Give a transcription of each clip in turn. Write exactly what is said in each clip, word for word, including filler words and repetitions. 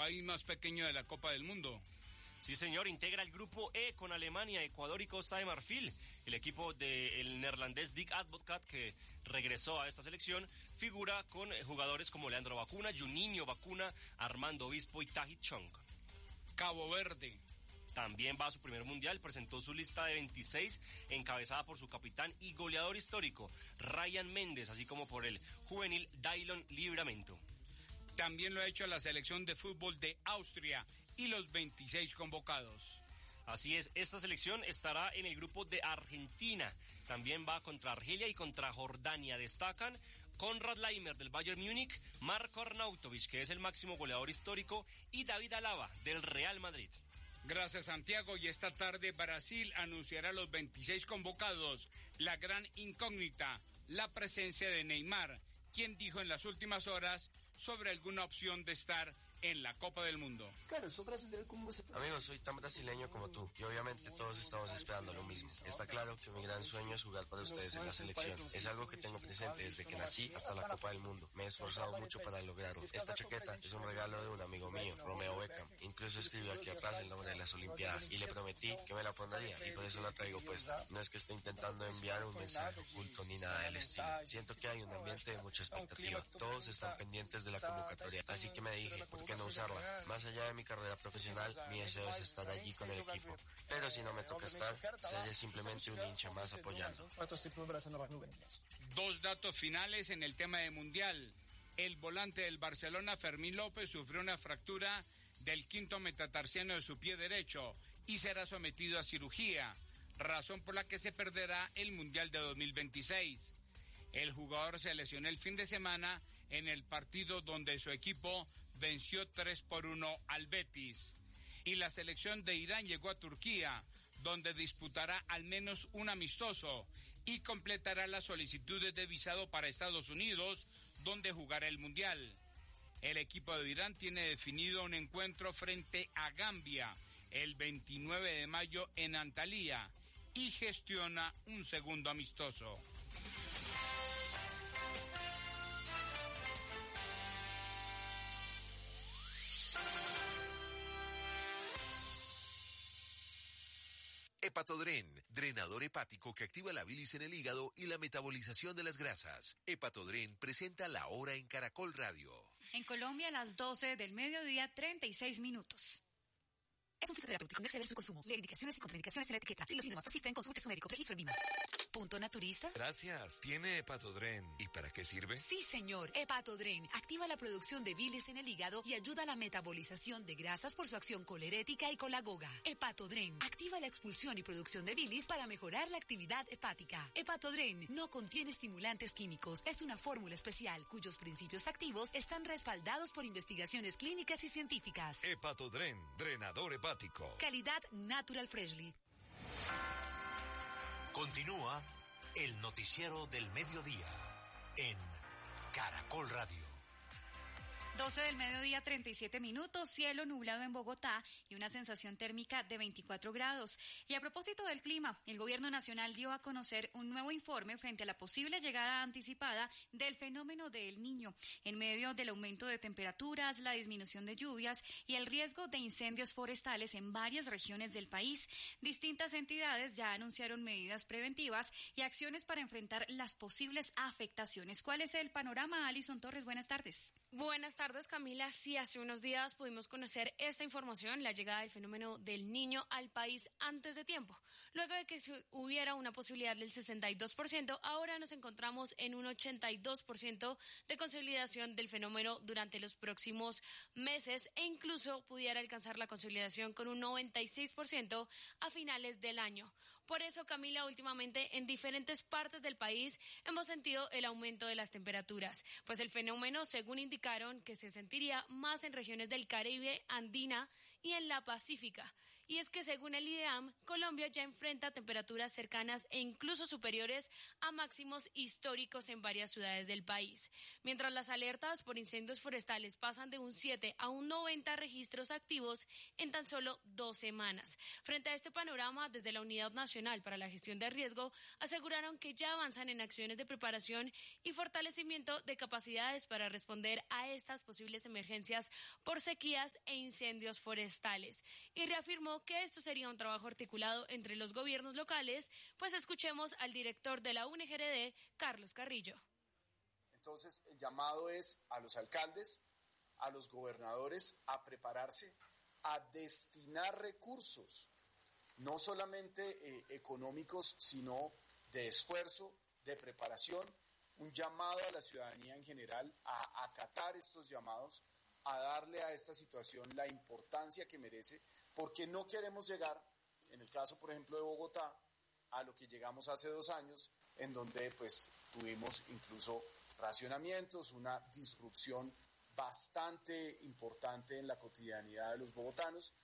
país más pequeño de la Copa del Mundo. Sí, señor, integra el grupo E con Alemania, Ecuador y Costa de Marfil. El equipo del neerlandés Dick Advocaat, que regresó a esta selección, figura con jugadores como Leandro Bacuna, Juninho Bacuna, Armando Obispo y Tahith Chong. Cabo Verde también va a su primer mundial, presentó su lista de veintiséis, encabezada por su capitán y goleador histórico, Ryan Méndez, así como por el juvenil Daylon Livramento. También lo ha hecho la selección de fútbol de Austria y los veintiséis convocados. Así es, esta selección estará en el grupo de Argentina. También va contra Argelia y contra Jordania. Destacan Konrad Laimer del Bayern Múnich, Marko Arnautovic, que es el máximo goleador histórico, y David Alaba del Real Madrid. Gracias, Santiago. Y esta tarde Brasil anunciará los veintiséis convocados. La gran incógnita, la presencia de Neymar, quien dijo en las últimas horas sobre alguna opción de estar en la Copa del Mundo. Claro, soy brasileño como você. Amigo, soy tan brasileño como tú y obviamente todos estamos esperando lo mismo. Está claro que mi gran sueño es jugar para ustedes en la selección. Es algo que tengo presente desde que nací hasta la Copa del Mundo. Me he esforzado mucho para lograrlo. Esta chaqueta es un regalo de un amigo mío, Romeo Beckham. Incluso escribió aquí atrás el nombre de las Olimpiadas y le prometí que me la pondría y por eso la traigo puesta. No es que esté intentando enviar un mensaje oculto ni nada del estilo. Siento que hay un ambiente de mucha expectativa. Todos están pendientes de la convocatoria, así que me dije, ¿por qué no usarla? Más allá de mi carrera profesional, mi deseo es estar allí con el equipo. Pero si no me toca estar, seré simplemente un hincha más apoyando. Dos datos finales en el tema de Mundial. El volante del Barcelona, Fermín López, sufrió una fractura del quinto metatarsiano de su pie derecho y será sometido a cirugía, razón por la que se perderá el Mundial de dos mil veintiséis. El jugador se lesionó el fin de semana en el partido donde su equipo venció tres por uno al Betis. Y la selección de Irán llegó a Turquía, donde disputará al menos un amistoso y completará las solicitudes de visado para Estados Unidos, donde jugará el Mundial. El equipo de Irán tiene definido un encuentro frente a Gambia el veintinueve de mayo en Antalya y gestiona un segundo amistoso. Hepatodren, drenador hepático que activa la bilis en el hígado y la metabolización de las grasas. Hepatodren presenta La Hora en Caracol Radio. En Colombia, a las doce del mediodía, treinta y seis minutos. Es un fitoterapéutico, no exceder su consumo. Lee indicaciones y contraindicaciones en la etiqueta. Si los síntomas persisten, consulte su médico. Registro en Vima. ¿Punto naturista? Gracias. ¿Tiene Hepatodren? ¿Y para qué sirve? Sí, señor. Hepatodren activa la producción de bilis en el hígado y ayuda a la metabolización de grasas por su acción colerética y colagoga. Hepatodren activa la expulsión y producción de bilis para mejorar la actividad hepática. Hepatodren no contiene estimulantes químicos. Es una fórmula especial cuyos principios activos están respaldados por investigaciones clínicas y científicas. Hepatodren, drenador hepático. Calidad Natural Freshly. Continúa el noticiero del mediodía en Caracol Radio. doce del mediodía, treinta y siete minutos, cielo nublado en Bogotá y una sensación térmica de veinticuatro grados. Y a propósito del clima, el Gobierno Nacional dio a conocer un nuevo informe frente a la posible llegada anticipada del fenómeno del Niño, en medio del aumento de temperaturas, la disminución de lluvias y el riesgo de incendios forestales en varias regiones del país. Distintas entidades ya anunciaron medidas preventivas y acciones para enfrentar las posibles afectaciones. ¿Cuál es el panorama? Alison Torres, buenas tardes. Buenas tardes. Buenas tardes, Camila. Sí, hace unos días pudimos conocer esta información, la llegada del fenómeno del Niño al país antes de tiempo. Luego de que hubiera una posibilidad del sesenta y dos por ciento, ahora nos encontramos en un ochenta y dos por ciento de consolidación del fenómeno durante los próximos meses e incluso pudiera alcanzar la consolidación con un noventa y seis por ciento a finales del año. Por eso, Camila, últimamente en diferentes partes del país hemos sentido el aumento de las temperaturas, pues el fenómeno, según indicaron, que se sentiría más en regiones del Caribe, Andina y en la Pacífica. Y es que según el IDEAM, Colombia ya enfrenta temperaturas cercanas e incluso superiores a máximos históricos en varias ciudades del país. Mientras las alertas por incendios forestales pasan de un siete a un noventa registros activos en tan solo dos semanas. Frente a este panorama, desde la Unidad Nacional para la Gestión de Riesgo, aseguraron que ya avanzan en acciones de preparación y fortalecimiento de capacidades para responder a estas posibles emergencias por sequías e incendios forestales. Y reafirmó que esto sería un trabajo articulado entre los gobiernos locales, pues escuchemos al director de la U N G R D, Carlos Carrillo. Entonces, el llamado es a los alcaldes, a los gobernadores a prepararse, a destinar recursos, no solamente eh, económicos, sino de esfuerzo, de preparación, un llamado a la ciudadanía en general a acatar estos llamados, a darle a esta situación la importancia que merece, porque no queremos llegar, en el caso, por ejemplo, de Bogotá, a lo que llegamos hace dos años, en donde pues tuvimos incluso racionamientos, una disrupción bastante importante en la cotidianidad de los bogotanos.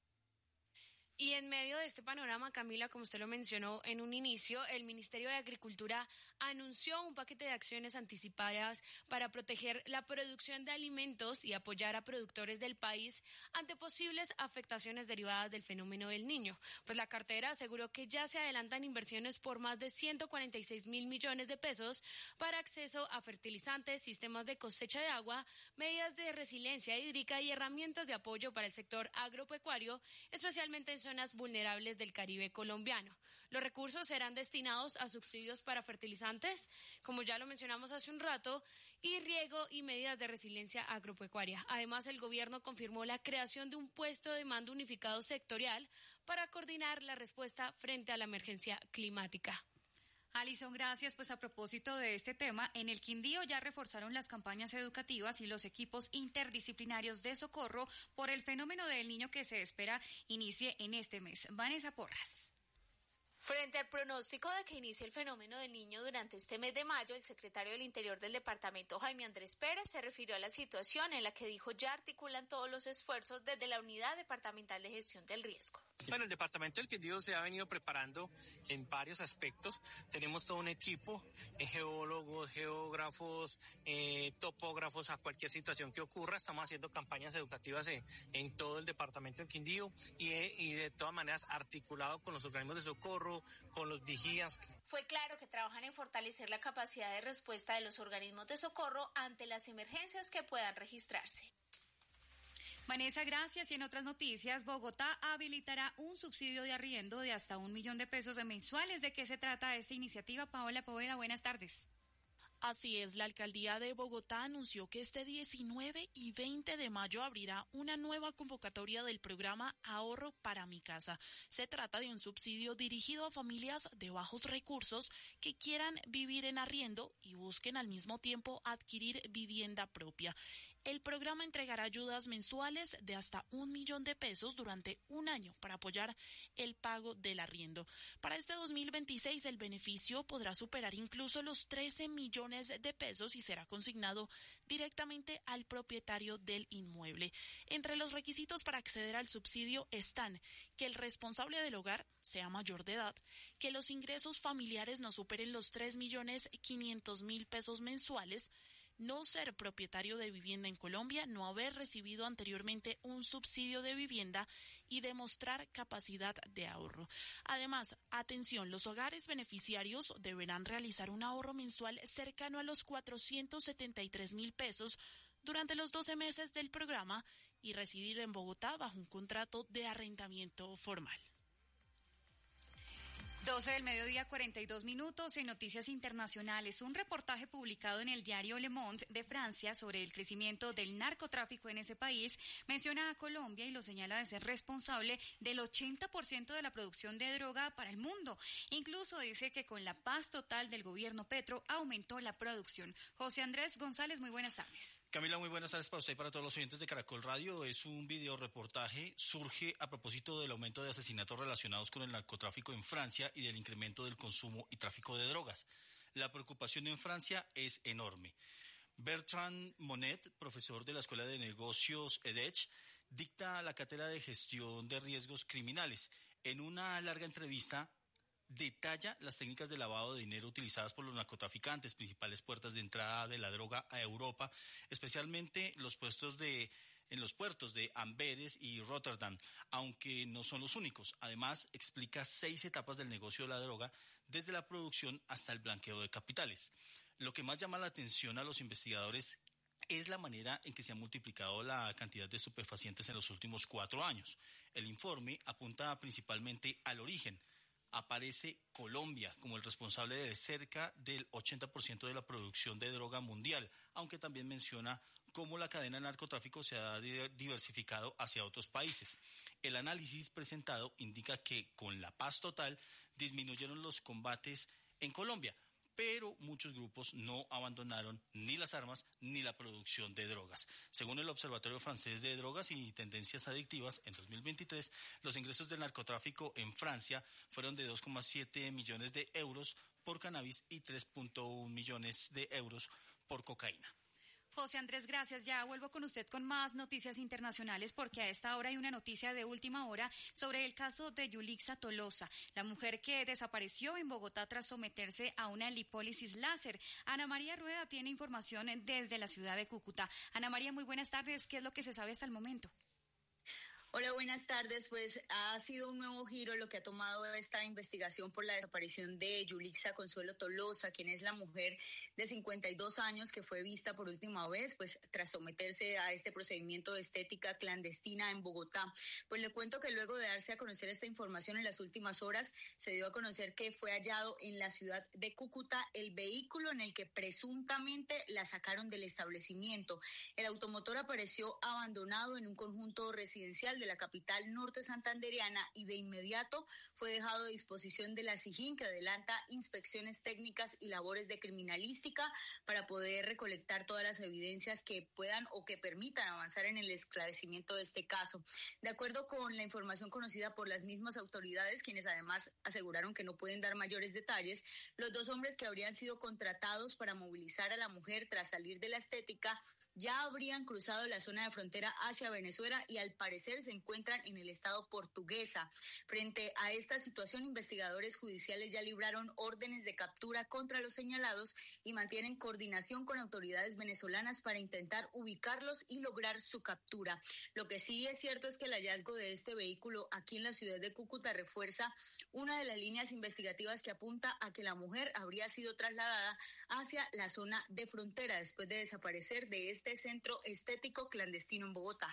Y en medio de este panorama, Camila, como usted lo mencionó en un inicio, el Ministerio de Agricultura anunció un paquete de acciones anticipadas para proteger la producción de alimentos y apoyar a productores del país ante posibles afectaciones derivadas del fenómeno del Niño. Pues la cartera aseguró que ya se adelantan inversiones por más de ciento cuarenta y seis mil millones de pesos para acceso a fertilizantes, sistemas de cosecha de agua, medidas de resiliencia hídrica y herramientas de apoyo para el sector agropecuario, especialmente en zonas vulnerables del Caribe colombiano. Los recursos serán destinados a subsidios para fertilizantes, como ya lo mencionamos hace un rato, y riego y medidas de resiliencia agropecuaria. Además, el gobierno confirmó la creación de un puesto de mando unificado sectorial para coordinar la respuesta frente a la emergencia climática. Alison, gracias. Pues a propósito de este tema, en el Quindío ya reforzaron las campañas educativas y los equipos interdisciplinarios de socorro por el fenómeno del Niño que se espera inicie en este mes. Vanessa Porras. Frente al pronóstico de que inicie el fenómeno del Niño durante este mes de mayo, el secretario del Interior del departamento, Jaime Andrés Pérez, se refirió a la situación en la que dijo ya articulan todos los esfuerzos desde la Unidad Departamental de Gestión del Riesgo. Bueno, el departamento del Quindío se ha venido preparando en varios aspectos. Tenemos todo un equipo, eh, geólogos, geógrafos, eh, topógrafos, a cualquier situación que ocurra. Estamos haciendo campañas educativas en, en todo el departamento del Quindío y, eh, y de todas maneras articulado con los organismos de socorro, con los vigías. Fue claro que trabajan en fortalecer la capacidad de respuesta de los organismos de socorro ante las emergencias que puedan registrarse. Vanessa, gracias. Y en otras noticias, Bogotá habilitará un subsidio de arriendo de hasta un millón de pesos mensuales. ¿De qué se trata esta iniciativa? Paola Poveda, buenas tardes. Así es, la alcaldía de Bogotá anunció que este diecinueve y veinte de mayo abrirá una nueva convocatoria del programa Ahorro para mi casa. Se trata de un subsidio dirigido a familias de bajos recursos que quieran vivir en arriendo y busquen al mismo tiempo adquirir vivienda propia. El programa entregará ayudas mensuales de hasta un millón de pesos durante un año para apoyar el pago del arriendo. Para este dos mil veintiséis, el beneficio podrá superar incluso los trece millones de pesos y será consignado directamente al propietario del inmueble. Entre los requisitos para acceder al subsidio están que el responsable del hogar sea mayor de edad, que los ingresos familiares no superen los tres millones quinientos mil pesos mensuales, no ser propietario de vivienda en Colombia, no haber recibido anteriormente un subsidio de vivienda y demostrar capacidad de ahorro. Además, atención, los hogares beneficiarios deberán realizar un ahorro mensual cercano a los cuatrocientos setenta y tres mil pesos durante los doce meses del programa y residir en Bogotá bajo un contrato de arrendamiento formal. doce del mediodía, cuarenta y dos minutos. En noticias internacionales, un reportaje publicado en el diario Le Monde de Francia sobre el crecimiento del narcotráfico en ese país menciona a Colombia y lo señala de ser responsable del ochenta por ciento de la producción de droga para el mundo. Incluso dice que con la paz total del gobierno Petro aumentó la producción. José Andrés González, muy buenas tardes. Camila, muy buenas tardes para usted y para todos los oyentes de Caracol Radio. Es un video reportaje, surge a propósito del aumento de asesinatos relacionados con el narcotráfico en Francia y del incremento del consumo y tráfico de drogas. La preocupación en Francia es enorme. Bertrand Monet, profesor de la Escuela de Negocios EDEC, dicta la cátedra de gestión de riesgos criminales. En una larga entrevista detalla las técnicas de lavado de dinero utilizadas por los narcotraficantes, principales puertas de entrada de la droga a Europa, especialmente los puestos de en los puertos de Amberes y Rotterdam, aunque no son los únicos. Además, explica seis etapas del negocio de la droga, desde la producción hasta el blanqueo de capitales. Lo que más llama la atención a los investigadores es la manera en que se ha multiplicado la cantidad de estupefacientes en los últimos cuatro años. El informe apunta principalmente al origen. Aparece Colombia como el responsable de cerca del ochenta por ciento de la producción de droga mundial, aunque también menciona cómo la cadena de narcotráfico se ha diversificado hacia otros países. El análisis presentado indica que con la paz total disminuyeron los combates en Colombia, pero muchos grupos no abandonaron ni las armas ni la producción de drogas. Según el Observatorio Francés de Drogas y Tendencias Adictivas, en dos mil veintitrés, los ingresos del narcotráfico en Francia fueron de dos coma siete millones de euros por cannabis y tres punto uno millones de euros por cocaína. José Andrés, gracias. Ya vuelvo con usted con más noticias internacionales, porque a esta hora hay una noticia de última hora sobre el caso de Yulixa Tolosa, la mujer que desapareció en Bogotá tras someterse a una lipólisis láser. Ana María Rueda tiene información desde la ciudad de Cúcuta. Ana María, muy buenas tardes. ¿Qué es lo que se sabe hasta el momento? Hola, buenas tardes. Pues ha sido un nuevo giro lo que ha tomado esta investigación por la desaparición de Yulixa Consuelo Tolosa, quien es la mujer de cincuenta y dos años que fue vista por última vez, pues tras someterse a este procedimiento de estética clandestina en Bogotá. Pues le cuento que luego de darse a conocer esta información en las últimas horas, se dio a conocer que fue hallado en la ciudad de Cúcuta el vehículo en el que presuntamente la sacaron del establecimiento. El automotor apareció abandonado en un conjunto residencial de la capital norte santandereana y de inmediato fue dejado a disposición de la SIJIN, que adelanta inspecciones técnicas y labores de criminalística para poder recolectar todas las evidencias que puedan o que permitan avanzar en el esclarecimiento de este caso. De acuerdo con la información conocida por las mismas autoridades, quienes además aseguraron que no pueden dar mayores detalles, los dos hombres que habrían sido contratados para movilizar a la mujer tras salir de la estética ya habrían cruzado la zona de frontera hacia Venezuela y al parecer se encuentran en el estado portuguesa. Frente a esta situación, investigadores judiciales ya libraron órdenes de captura contra los señalados y mantienen coordinación con autoridades venezolanas para intentar ubicarlos y lograr su captura. Lo que sí es cierto es que el hallazgo de este vehículo aquí en la ciudad de Cúcuta refuerza una de las líneas investigativas que apunta a que la mujer habría sido trasladada hacia la zona de frontera después de desaparecer de este este centro estético clandestino en Bogotá.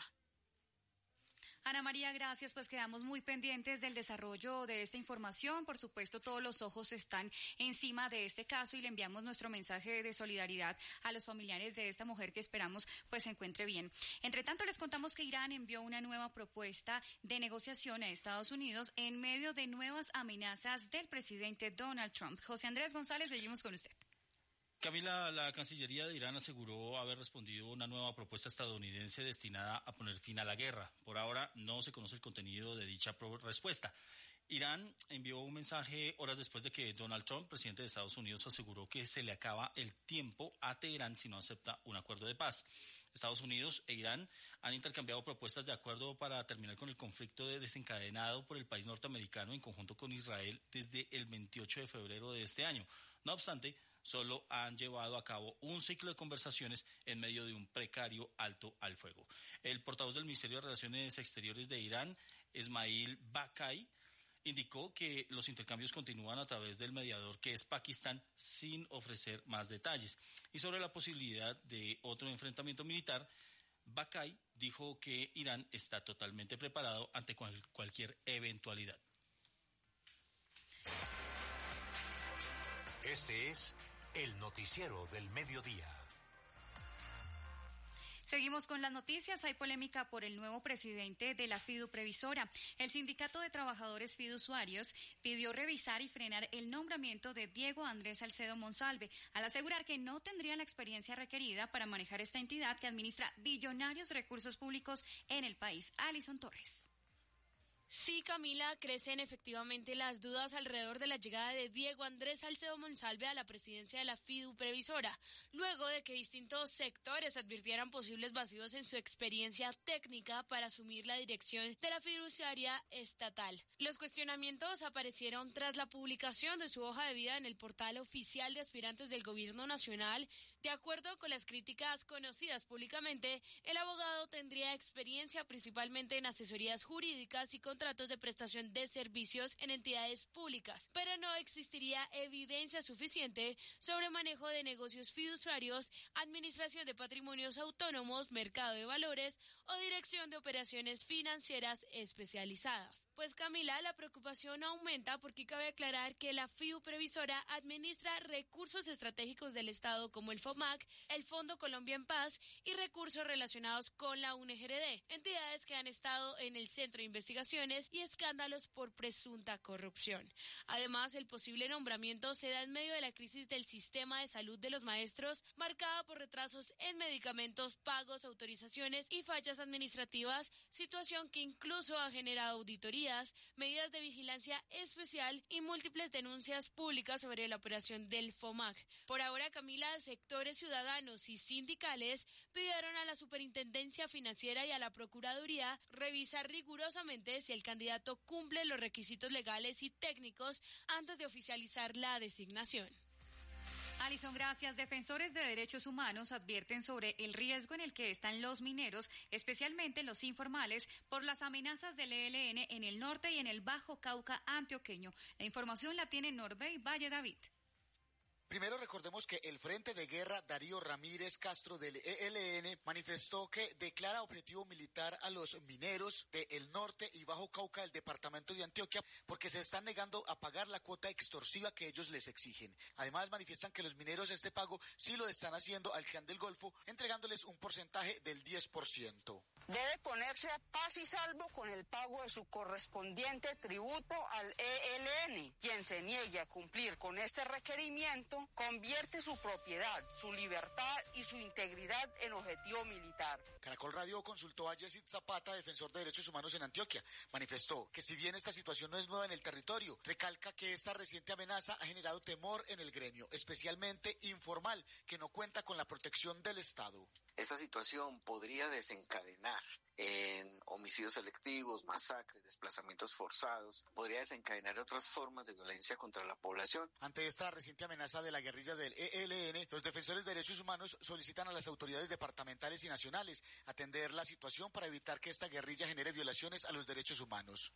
Ana María, gracias. Pues quedamos muy pendientes del desarrollo de esta información. Por supuesto, todos los ojos están encima de este caso y le enviamos nuestro mensaje de solidaridad a los familiares de esta mujer que esperamos pues se encuentre bien. Entre tanto, les contamos que Irán envió una nueva propuesta de negociación a Estados Unidos en medio de nuevas amenazas del presidente Donald Trump. José Andrés González, seguimos con usted. Camila, la Cancillería de Irán aseguró haber respondido a una nueva propuesta estadounidense destinada a poner fin a la guerra. Por ahora no se conoce el contenido de dicha respuesta. Irán envió un mensaje horas después de que Donald Trump, presidente de Estados Unidos, aseguró que se le acaba el tiempo a Teherán si no acepta un acuerdo de paz. Estados Unidos e Irán han intercambiado propuestas de acuerdo para terminar con el conflicto desencadenado por el país norteamericano en conjunto con Israel desde el veintiocho de febrero de este año. No obstante, solo han llevado a cabo un ciclo de conversaciones en medio de un precario alto al fuego. El portavoz del Ministerio de Relaciones Exteriores de Irán, Esmail Bakai, indicó que los intercambios continúan a través del mediador que es Pakistán sin ofrecer más detalles. Y sobre la posibilidad de otro enfrentamiento militar, Bakai dijo que Irán está totalmente preparado ante cual, cualquier eventualidad. Este es el noticiero del mediodía. Seguimos con las noticias. Hay polémica por el nuevo presidente de la Fiduprevisora. El Sindicato de Trabajadores Fiduciarios pidió revisar y frenar el nombramiento de Diego Andrés Salcedo Monsalve, al asegurar que no tendría la experiencia requerida para manejar esta entidad que administra billonarios recursos públicos en el país. Alison Torres. Sí, Camila, crecen efectivamente las dudas alrededor de la llegada de Diego Andrés Salcedo Monsalve a la presidencia de la Fiduprevisora, luego de que distintos sectores advirtieran posibles vacíos en su experiencia técnica para asumir la dirección de la fiduciaria estatal. Los cuestionamientos aparecieron tras la publicación de su hoja de vida en el portal oficial de aspirantes del Gobierno Nacional. De acuerdo con las críticas conocidas públicamente, el abogado tendría experiencia principalmente en asesorías jurídicas y contratos de prestación de servicios en entidades públicas, pero no existiría evidencia suficiente sobre manejo de negocios fiduciarios, administración de patrimonios autónomos, mercado de valores o dirección de operaciones financieras especializadas. Pues Camila, la preocupación aumenta porque cabe aclarar que la Fiduprevisora administra recursos estratégicos del Estado como el FOMAC, el Fondo Colombia en Paz y recursos relacionados con la U N G R D, entidades que han estado en el centro de investigaciones y escándalos por presunta corrupción. Además, el posible nombramiento se da en medio de la crisis del sistema de salud de los maestros, marcada por retrasos en medicamentos, pagos, autorizaciones y fallas administrativas, situación que incluso ha generado auditorías, medidas de vigilancia especial y múltiples denuncias públicas sobre la operación del FOMAC. Por ahora, Camila, sectores ciudadanos y sindicales pidieron a la Superintendencia Financiera y a la Procuraduría revisar rigurosamente si el candidato cumple los requisitos legales y técnicos antes de oficializar la designación. Alison, gracias. Defensores de derechos humanos advierten sobre el riesgo en el que están los mineros, especialmente los informales, por las amenazas del E L N en el norte y en el Bajo Cauca antioqueño. La información la tiene Norbey Valle David. Primero recordemos que el Frente de Guerra Darío Ramírez Castro del E L N manifestó que declara objetivo militar a los mineros del norte y Bajo Cauca del departamento de Antioquia porque se están negando a pagar la cuota extorsiva que ellos les exigen. Además manifiestan que los mineros este pago sí lo están haciendo al Clan del Golfo, entregándoles un porcentaje del diez por ciento. Debe ponerse a paz y salvo con el pago de su correspondiente tributo al E L N. Quien se niegue a cumplir con este requerimiento convierte su propiedad, su libertad y su integridad en objetivo militar. Caracol Radio consultó a Yesid Zapata, defensor de derechos humanos en Antioquia. Manifestó que si bien esta situación no es nueva en el territorio, recalca que esta reciente amenaza ha generado temor en el gremio, especialmente informal, que no cuenta con la protección del Estado. Esta situación podría desencadenar en homicidios selectivos, masacres, desplazamientos forzados, podría desencadenar otras formas de violencia contra la población. Ante esta reciente amenaza de la guerrilla del E L N, los defensores de derechos humanos solicitan a las autoridades departamentales y nacionales atender la situación para evitar que esta guerrilla genere violaciones a los derechos humanos.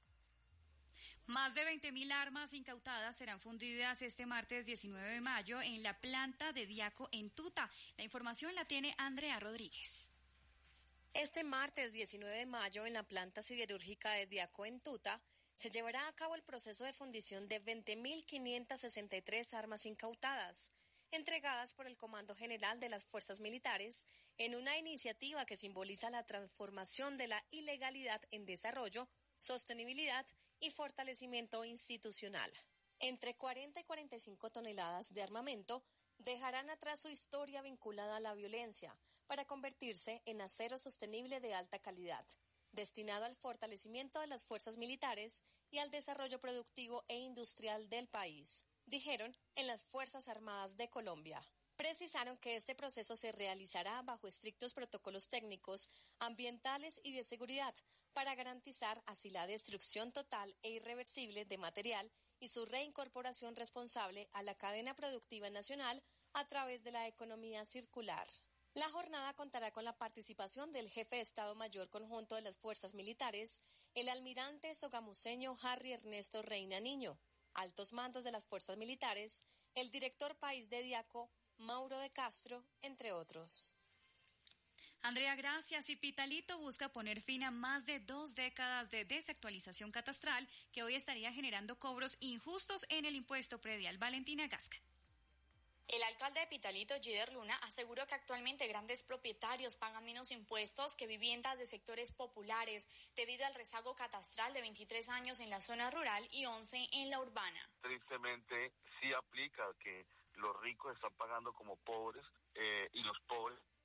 Más de veinte mil armas incautadas serán fundidas este martes diecinueve de mayo en la planta de Diaco en Tuta. La información la tiene Andrea Rodríguez. Este martes diecinueve de mayo en la planta siderúrgica de Diaco en Tuta se llevará a cabo el proceso de fundición de veinte mil quinientas sesenta y tres armas incautadas, entregadas por el Comando General de las Fuerzas Militares en una iniciativa que simboliza la transformación de la ilegalidad en desarrollo, sostenibilidad y fortalecimiento institucional. Entre cuarenta y cuarenta y cinco toneladas de armamento dejarán atrás su historia vinculada a la violencia para convertirse en acero sostenible de alta calidad, destinado al fortalecimiento de las fuerzas militares y al desarrollo productivo e industrial del país, dijeron en las Fuerzas Armadas de Colombia. Precisaron que este proceso se realizará bajo estrictos protocolos técnicos, ambientales y de seguridad para garantizar así la destrucción total e irreversible de material y su reincorporación responsable a la cadena productiva nacional a través de la economía circular. La jornada contará con la participación del jefe de Estado Mayor Conjunto de las Fuerzas Militares, el almirante sogamuseño Harry Ernesto Reina Niño, altos mandos de las Fuerzas Militares, el director país de Diaco, Mauro de Castro, entre otros. Andrea, gracias. Y Pitalito busca poner fin a más de dos décadas de desactualización catastral que hoy estaría generando cobros injustos en el impuesto predial. Valentina Gasca. El alcalde de Pitalito, Gider Luna, aseguró que actualmente grandes propietarios pagan menos impuestos que viviendas de sectores populares debido al rezago catastral de veintitrés años en la zona rural y once en la urbana. Tristemente sí aplica que los ricos están pagando como pobres eh, y los pobres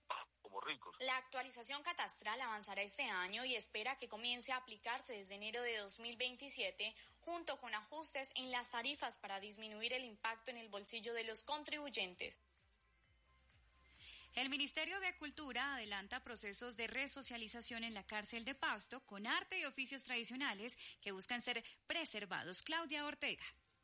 como ricos. La actualización catastral avanzará este año y espera que comience a aplicarse desde enero de dos mil veintisiete, junto con ajustes en las tarifas para disminuir el impacto en el bolsillo de los contribuyentes. El Ministerio de Cultura adelanta procesos de resocialización en la cárcel de Pasto con arte y oficios tradicionales que buscan ser preservados. Claudia Ortega.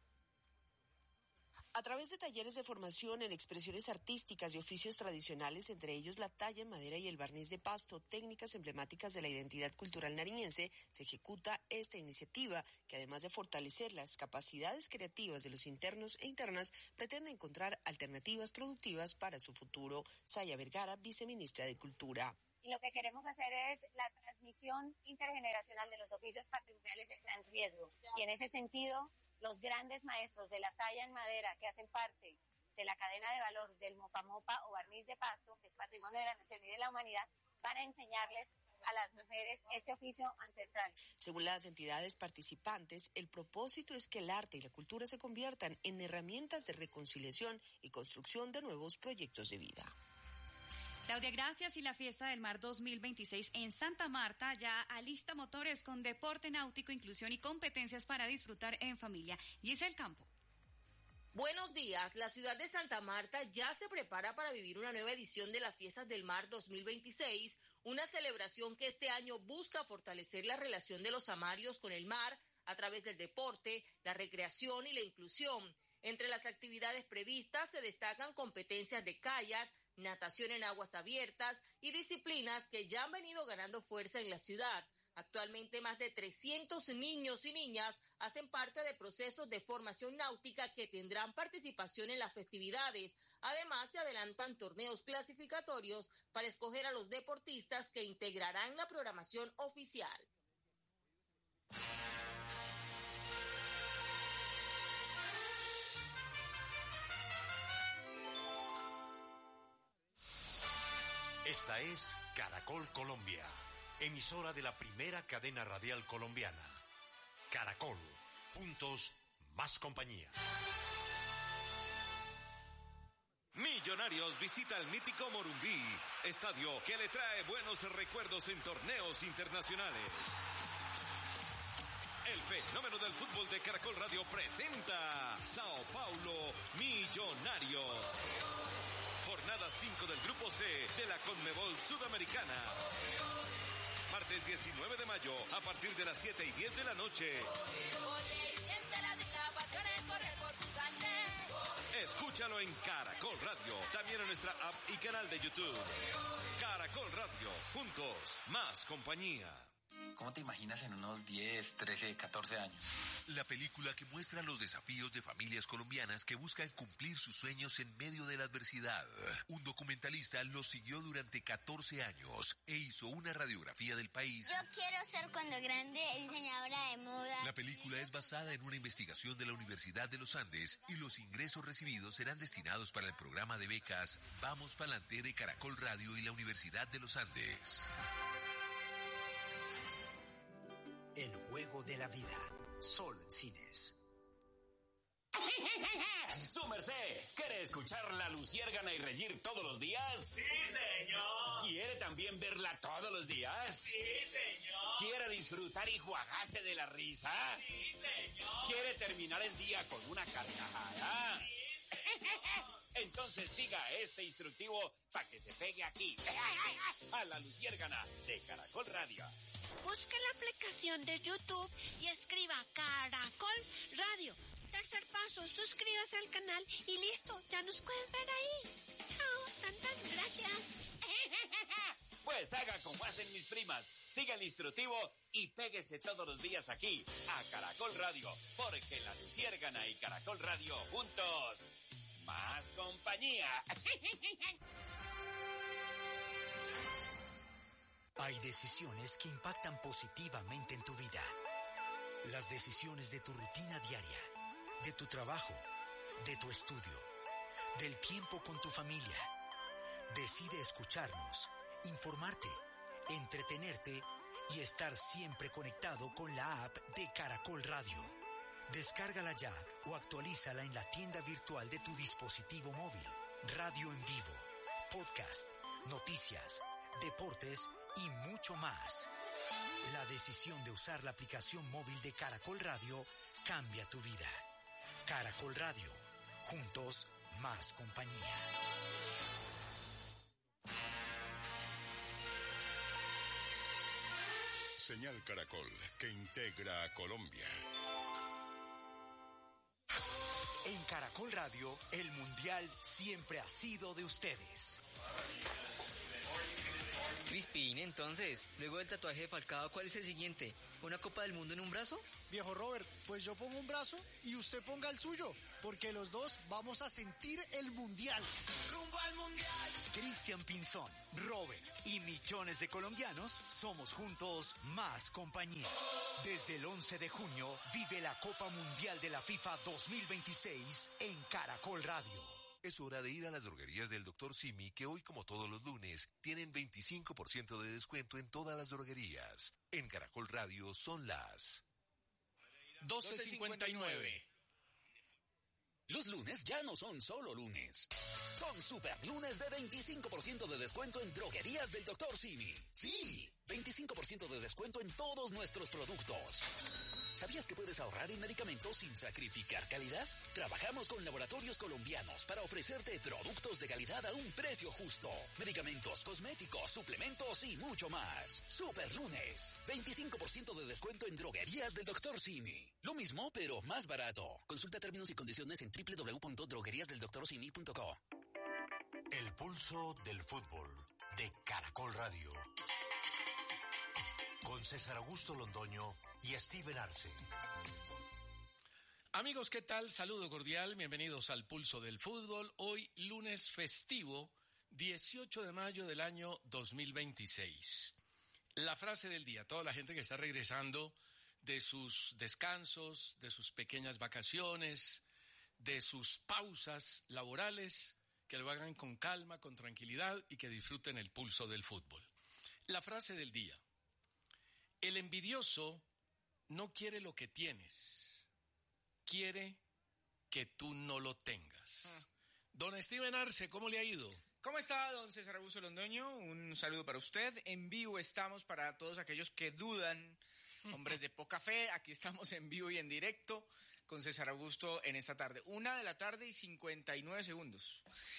A través de talleres de formación en expresiones artísticas y oficios tradicionales, entre ellos la talla en madera y el barniz de pasto, técnicas emblemáticas de la identidad cultural nariñense, se ejecuta esta iniciativa que, además de fortalecer las capacidades creativas de los internos e internas, pretende encontrar alternativas productivas para su futuro. Saya Vergara, viceministra de Cultura. Y lo que queremos hacer es la transmisión intergeneracional de los oficios patrimoniales de gran riesgo. Y en ese sentido, los grandes maestros de la talla en madera que hacen parte de la cadena de valor del mopa-mopa o barniz de pasto, que es patrimonio de la nación y de la humanidad, van a enseñarles a las mujeres este oficio ancestral. Según las entidades participantes, el propósito es que el arte y la cultura se conviertan en herramientas de reconciliación y construcción de nuevos proyectos de vida. Claudia, gracias. Y la Fiesta del Mar dos mil veintiséis en Santa Marta ya alista motores con deporte náutico, inclusión y competencias para disfrutar en familia. Giselle Campo. Buenos días. La ciudad de Santa Marta ya se prepara para vivir una nueva edición de las Fiestas del Mar dos mil veintiséis, una celebración que este año busca fortalecer la relación de los amarios con el mar a través del deporte, la recreación y la inclusión. Entre las actividades previstas se destacan competencias de kayak, natación en aguas abiertas y disciplinas que ya han venido ganando fuerza en la ciudad. Actualmente más de trescientos niños y niñas hacen parte de procesos de formación náutica que tendrán participación en las festividades. Además, se adelantan torneos clasificatorios para escoger a los deportistas que integrarán la programación oficial. Esta es Caracol Colombia, emisora de la primera cadena radial colombiana. Caracol, juntos, más compañía. Millonarios visita el mítico Morumbí, estadio que le trae buenos recuerdos en torneos internacionales. El fenómeno del fútbol de Caracol Radio presenta Sao Paulo Millonarios. Jornada cinco del Grupo C de la Conmebol Sudamericana. Martes diecinueve de mayo a partir de las siete y diez de la noche. Escúchalo en Caracol Radio, también en nuestra app y canal de YouTube. Caracol Radio, juntos, más compañía. ¿Cómo te imaginas en unos diez, trece, catorce años? La película que muestra los desafíos de familias colombianas que buscan cumplir sus sueños en medio de la adversidad. Un documentalista los siguió durante catorce años e hizo una radiografía del país. Yo quiero ser cuando grande diseñadora de moda. La película es basada en una investigación de la Universidad de los Andes y los ingresos recibidos serán destinados para el programa de becas Vamos Pa'lante de Caracol Radio y la Universidad de los Andes. El juego de la vida. Solo en cines. Su merced, ¿quiere escuchar La Luciérgana y reír todos los días? Sí, señor. ¿Quiere también verla todos los días? Sí, señor. ¿Quiere disfrutar y juagarse de la risa? Sí, señor. ¿Quiere terminar el día con una carcajada? Sí, señor. Entonces siga este instructivo para que se pegue aquí. A La Luciérgana de Caracol Radio. Busque la aplicación de YouTube y escriba Caracol Radio. Tercer paso, suscríbase al canal y listo, ya nos puedes ver ahí. Chao, tantas gracias. Pues haga como hacen mis primas. Siga el instructivo y péguese todos los días aquí a Caracol Radio, porque La Luciérgana y Caracol Radio juntos, más compañía. Hay decisiones que impactan positivamente en tu vida. Las decisiones de tu rutina diaria, de tu trabajo, de tu estudio, del tiempo con tu familia. Decide escucharnos, informarte, entretenerte y estar siempre conectado con la app de Caracol Radio. Descárgala ya o actualízala en la tienda virtual de tu dispositivo móvil. Radio en vivo, podcast, noticias, deportes y mucho más. La decisión de usar la aplicación móvil de Caracol Radio cambia tu vida. Caracol Radio, juntos más compañía. Señal Caracol, que integra a Colombia. En Caracol Radio, el Mundial siempre ha sido de ustedes. Crispin, entonces, luego del tatuaje de Falcao, ¿cuál es el siguiente? ¿Una Copa del Mundo en un brazo? Viejo Robert, pues yo pongo un brazo y usted ponga el suyo, porque los dos vamos a sentir el Mundial. ¡Rumbo al Mundial! Cristian Pinzón, Robert y millones de colombianos somos juntos más compañía. Desde el once de junio, vive la Copa Mundial de la FIFA dos mil veintiséis en Caracol Radio. Es hora de ir a las droguerías del doctor Simi, que hoy, como todos los lunes, tienen veinticinco por ciento de descuento en todas las droguerías. En Caracol Radio son las doce cincuenta y nueve. Los lunes ya no son solo lunes. Son super lunes de veinticinco por ciento de descuento en droguerías del doctor Simi. Sí, veinticinco por ciento de descuento en todos nuestros productos. ¿Sabías que puedes ahorrar en medicamentos sin sacrificar calidad? Trabajamos con laboratorios colombianos para ofrecerte productos de calidad a un precio justo. Medicamentos, cosméticos, suplementos y mucho más. Super lunes. veinticinco por ciento de descuento en droguerías del doctor Simi. Lo mismo, pero más barato. Consulta términos y condiciones en doble u doble u doble u punto droguerías del doctor simi punto co. El pulso del fútbol de Caracol Radio. Con César Augusto Londoño y Steven Arce. Amigos, ¿qué tal? Saludo cordial, bienvenidos al Pulso del Fútbol. Hoy, lunes festivo, dieciocho de mayo del año dos mil veintiséis. La frase del día, toda la gente que está regresando de sus descansos, de sus pequeñas vacaciones, de sus pausas laborales, que lo hagan con calma, con tranquilidad y que disfruten el pulso del fútbol. La frase del día: el envidioso no quiere lo que tienes, quiere que tú no lo tengas. Ah. Don Steven Arce, ¿cómo le ha ido? ¿Cómo está, don César Augusto Londoño? Un saludo para usted. En vivo estamos para todos aquellos que dudan, hombres de poca fe. Aquí estamos en vivo y en directo con César Augusto en esta tarde. Una de la tarde y cincuenta y nueve segundos.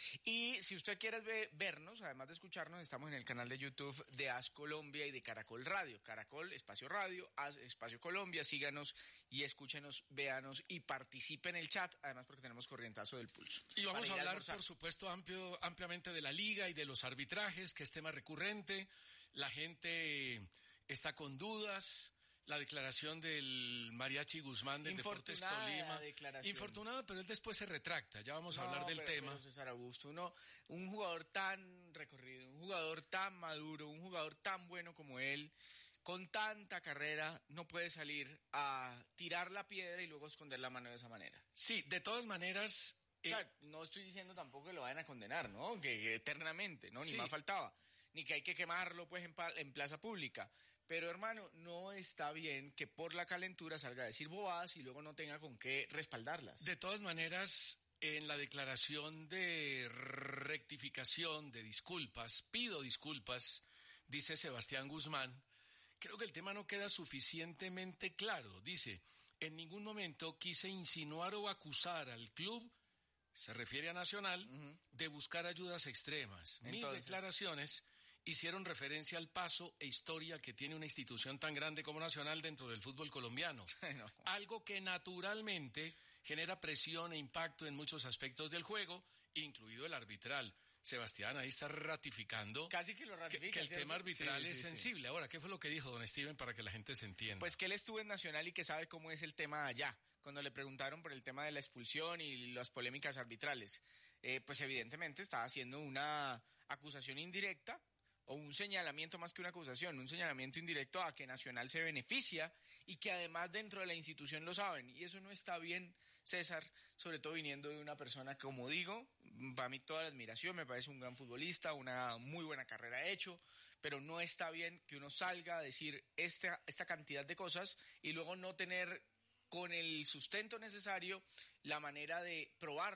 Y si usted quiere ve, vernos, además de escucharnos, estamos en el canal de YouTube de As Colombia y de Caracol Radio. Caracol, Espacio Radio, As Espacio Colombia. Síganos y escúchenos, véanos y participen en el chat, además porque tenemos corrientazo del pulso. Y vamos a hablar, a por supuesto, amplio, ampliamente de la liga y de los arbitrajes, que es tema recurrente. La gente está con dudas. La declaración del Mariachi Guzmán del Deportes Tolima. Infortunada, pero él después se retracta. Ya vamos a no, hablar del pero, tema. Pero César Augusto, uno, un jugador tan recorrido, un jugador tan maduro, un jugador tan bueno como él, con tanta carrera, no puede salir a tirar la piedra y luego esconder la mano de esa manera. Sí, de todas maneras. Eh, o sea, no estoy diciendo tampoco que lo vayan a condenar, ¿no? Que, que eternamente, ¿no? Ni sí. más faltaba. Ni que hay que quemarlo, pues, en, en plaza pública. Pero, hermano, no está bien que por la calentura salga a decir bobadas y luego no tenga con qué respaldarlas. De todas maneras, en la declaración de rectificación, de disculpas, pido disculpas, dice Sebastián Guzmán, creo que el tema no queda suficientemente claro. Dice, en ningún momento quise insinuar o acusar al club, se refiere a Nacional, uh-huh. de buscar ayudas extremas. Entonces, mis declaraciones hicieron referencia al paso e historia que tiene una institución tan grande como Nacional dentro del fútbol colombiano. No. Algo que naturalmente genera presión e impacto en muchos aspectos del juego, incluido el arbitral. Sebastián ahí está ratificando Casi que, lo ratifica, que, que el ¿cierto? tema arbitral sí, es sí, sensible. Sí. Ahora, ¿qué fue lo que dijo don Steven para que la gente se entienda? Pues que él estuvo en Nacional y que sabe cómo es el tema allá. Cuando le preguntaron por el tema de la expulsión y las polémicas arbitrales, eh, pues evidentemente estaba haciendo una acusación indirecta, o un señalamiento más que una acusación, un señalamiento indirecto a que Nacional se beneficia y que además dentro de la institución lo saben. Y eso no está bien, César, sobre todo viniendo de una persona, como digo, para mí toda la admiración, me parece un gran futbolista, una muy buena carrera hecho, pero no está bien que uno salga a decir esta, esta cantidad de cosas y luego no tener con el sustento necesario la manera de probarlo.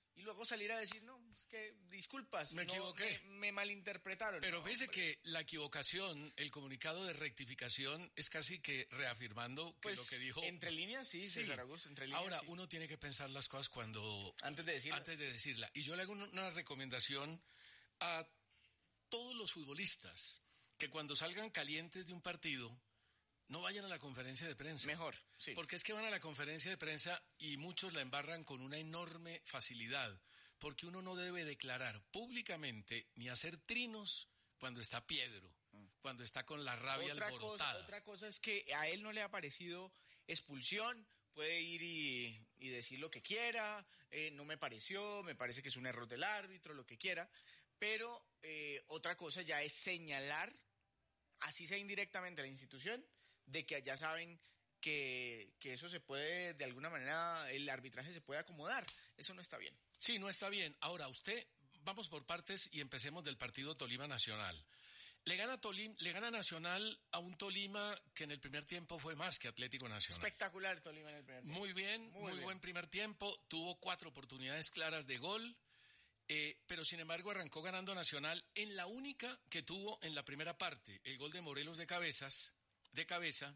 y luego salir a decir, no, es que disculpas, me no, equivoqué. Me, me malinterpretaron. Pero no, fíjese hombre. que la equivocación, el comunicado de rectificación es casi que reafirmando que Pues, lo que dijo... entre líneas sí, Sí. César Augusto, entre líneas Ahora, sí. uno tiene que pensar las cosas cuando... Antes de decirlas. Antes de decirla. Y yo le hago una- una recomendación a todos los futbolistas que cuando salgan calientes de un partido no vayan a la conferencia de prensa. Mejor, sí. Porque es que van a la conferencia de prensa y muchos la embarran con una enorme facilidad, porque uno no debe declarar públicamente ni hacer trinos cuando está Piedro, cuando está con la rabia otra alborotada. cosa, otra cosa es que a él no le ha parecido expulsión, puede ir y, y decir lo que quiera, eh, no me pareció, me parece que es un error del árbitro, lo que quiera, pero eh, otra cosa ya es señalar, así sea indirectamente a la institución, de que allá saben que, que eso se puede, de alguna manera, el arbitraje se puede acomodar. Eso no está bien. Sí, no está bien. Ahora, usted, vamos por partes y empecemos del partido Tolima Nacional. Le gana, Tolim, le gana Nacional a un Tolima que en el primer tiempo fue más que Atlético Nacional. Espectacular Tolima en el primer tiempo. Muy bien, Muy muy, bien. buen primer tiempo. Tuvo cuatro oportunidades claras de gol, eh, pero sin embargo arrancó ganando Nacional en la única que tuvo en la primera parte, el gol de Morelos de cabezas, de cabeza.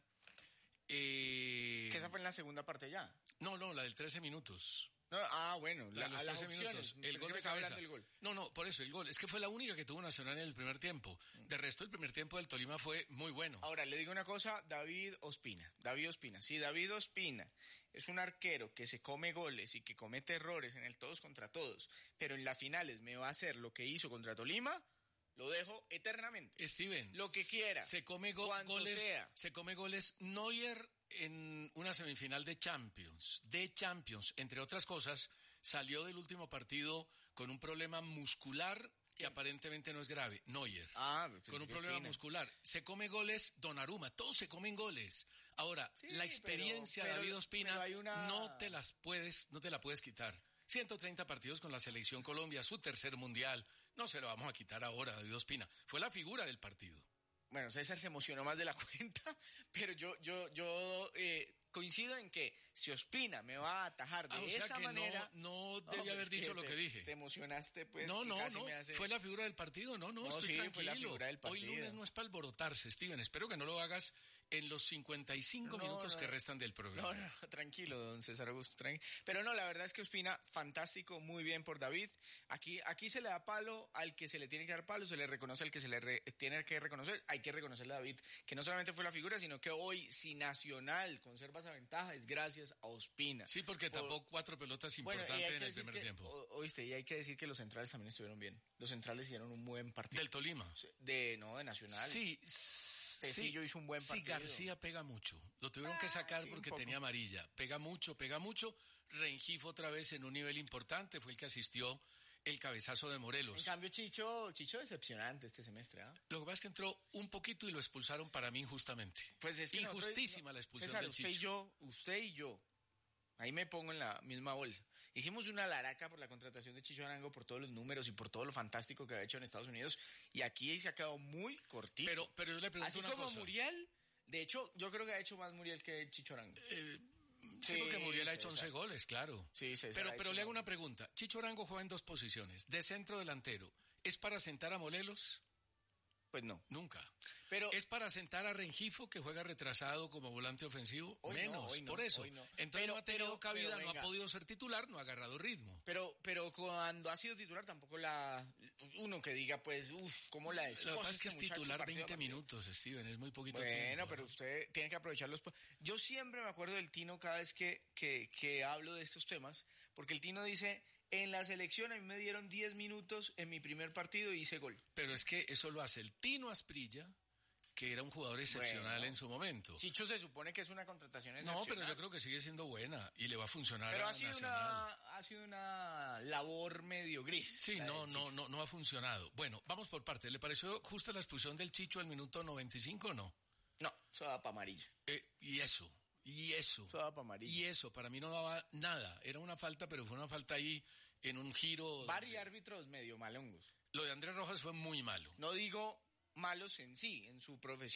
Eh, Que esa fue en la segunda parte ya. No, no, la del trece minutos. No, ah, bueno, La de los a las trece minutos. opciones. El Pensé gol que de me estaba cabeza. hablando del gol. No, no, por eso, el gol. Es que fue la única que tuvo Nacional en el primer tiempo. De resto, el primer tiempo del Tolima fue muy bueno. Ahora, le digo una cosa, David Ospina. David Ospina. Si David Ospina es un arquero que se come goles y que comete errores en el todos contra todos, pero en las finales me va a hacer lo que hizo contra Tolima, lo dejo eternamente. Steven. Lo que quiera. Se come go- cuanto goles. sea. Se come goles Neuer en una semifinal de Champions. De Champions. Entre otras cosas, salió del último partido con un problema muscular que aparentemente no es grave. Neuer. Ah, pensé con un que problema Ospina. muscular. Se come goles Donnarumma. Todos se comen goles. Ahora, Sí, la experiencia pero- de David pero- Ospina pero hay una- no te las puedes, no te la puedes quitar. ciento treinta partidos con la selección Colombia, su tercer mundial. No se lo vamos a quitar ahora a David Ospina. Fue la figura del partido. Bueno, César se emocionó más de la cuenta, pero yo, yo, yo eh, coincido en que si Ospina me va a atajar de Ah, o sea esa que no- manera... no debí pues haber dicho que lo te- que dije. Te emocionaste, pues. No, y no, casi no. me hace- Fue la figura del partido. No, no, No, estoy sí, tranquilo. fue la figura del Hoy partido. lunes no es para alborotarse, Steven. Espero que no lo hagas en los cincuenta y cinco No, minutos no, que no. restan del programa. No, no, tranquilo, don César Augusto. tranqui- Pero no, la verdad es que Ospina, fantástico, muy bien por David. Aquí, aquí se le da palo al que se le tiene que dar palo, se le reconoce al que se le re- tiene que reconocer. Hay que reconocerle a David, que no solamente fue la figura, sino que hoy, si Nacional conserva esa ventaja, es gracias a Ospina. Sí, porque Por- tapó cuatro pelotas Bueno, y importantes hay en que el decir primer que- tiempo. o- Oíste, y hay que decir que los centrales también estuvieron bien. Los centrales hicieron un buen partido. Del Tolima. De, no, de Nacional. Sí, s- Tecillo sí, hizo un buen sí, partido. García pega mucho. Lo tuvieron que sacar sí, un porque poco. tenía amarilla. Pega mucho, pega mucho. Rengifo otra vez en un nivel importante. Fue el que asistió el cabezazo de En Morelos. cambio, Chicho, Chicho decepcionante este semestre, ¿ah? Lo que pasa es que entró un poquito y lo expulsaron para mí injustamente. Pues es que nosotros- Injustísima la expulsión César, del usted y Chicho. yo, usted y yo, ahí me pongo en la misma bolsa. Hicimos una laraca por la contratación de Chicho Arango, por todos los números y por todo lo fantástico que había hecho en Estados Unidos, y aquí se ha quedado muy cortito. Pero, pero yo le pregunto Así una como cosa. Muriel, de hecho, yo creo que ha hecho más Muriel que Chicho Arango. Eh, sí, porque Muriel ha hecho César. once goles, claro. Sí, César Pero, ha pero hecho le hago un- una pregunta. Chicho Arango juega en dos posiciones. De centro delantero. ¿Es para sentar a Morelos? Pues no. Nunca. Pero ¿Es para sentar a Rengifo, que juega retrasado como volante ofensivo? Hoy no, Menos, hoy no, por eso. hoy no. Entonces Pero- no ha tenido pero- cabida, pero no ha venga. podido ser titular, no ha agarrado ritmo. Pero, pero cuando ha sido titular tampoco la... Uno que diga, pues, uff, ¿cómo la Lo que descosa pasa es que es este muchacho titular partido a veinte partido? minutos, Steven, es muy poquito Bueno, tiempo. pero usted tiene que aprovechar los... Yo siempre me acuerdo del Tino cada vez que, que, que hablo de estos temas, porque el Tino dice, en la selección a mí me dieron diez minutos en mi primer partido y hice gol. Pero es que eso lo hace el Tino Asprilla, que era un jugador excepcional Bueno. en su momento. Chicho se supone que es una contratación No, excepcional. pero yo creo que sigue siendo buena y le va a funcionar Pero a ha sido, Nacional. una, ha sido una labor medio gris. Sí, la no, del no, Chicho. no, no ha funcionado. Bueno, vamos por partes. ¿Le pareció justa la expulsión del Chicho al minuto noventa y cinco o no? No, eso da para amarillo. Eh, y eso, y eso. Eso da para amarillo. Y eso, para mí no daba nada. Era una falta, pero fue una falta ahí en un giro. Varios árbitros medio malongos. Lo de Andrés Rojas fue muy malo. No digo malos en sí, en su profesión.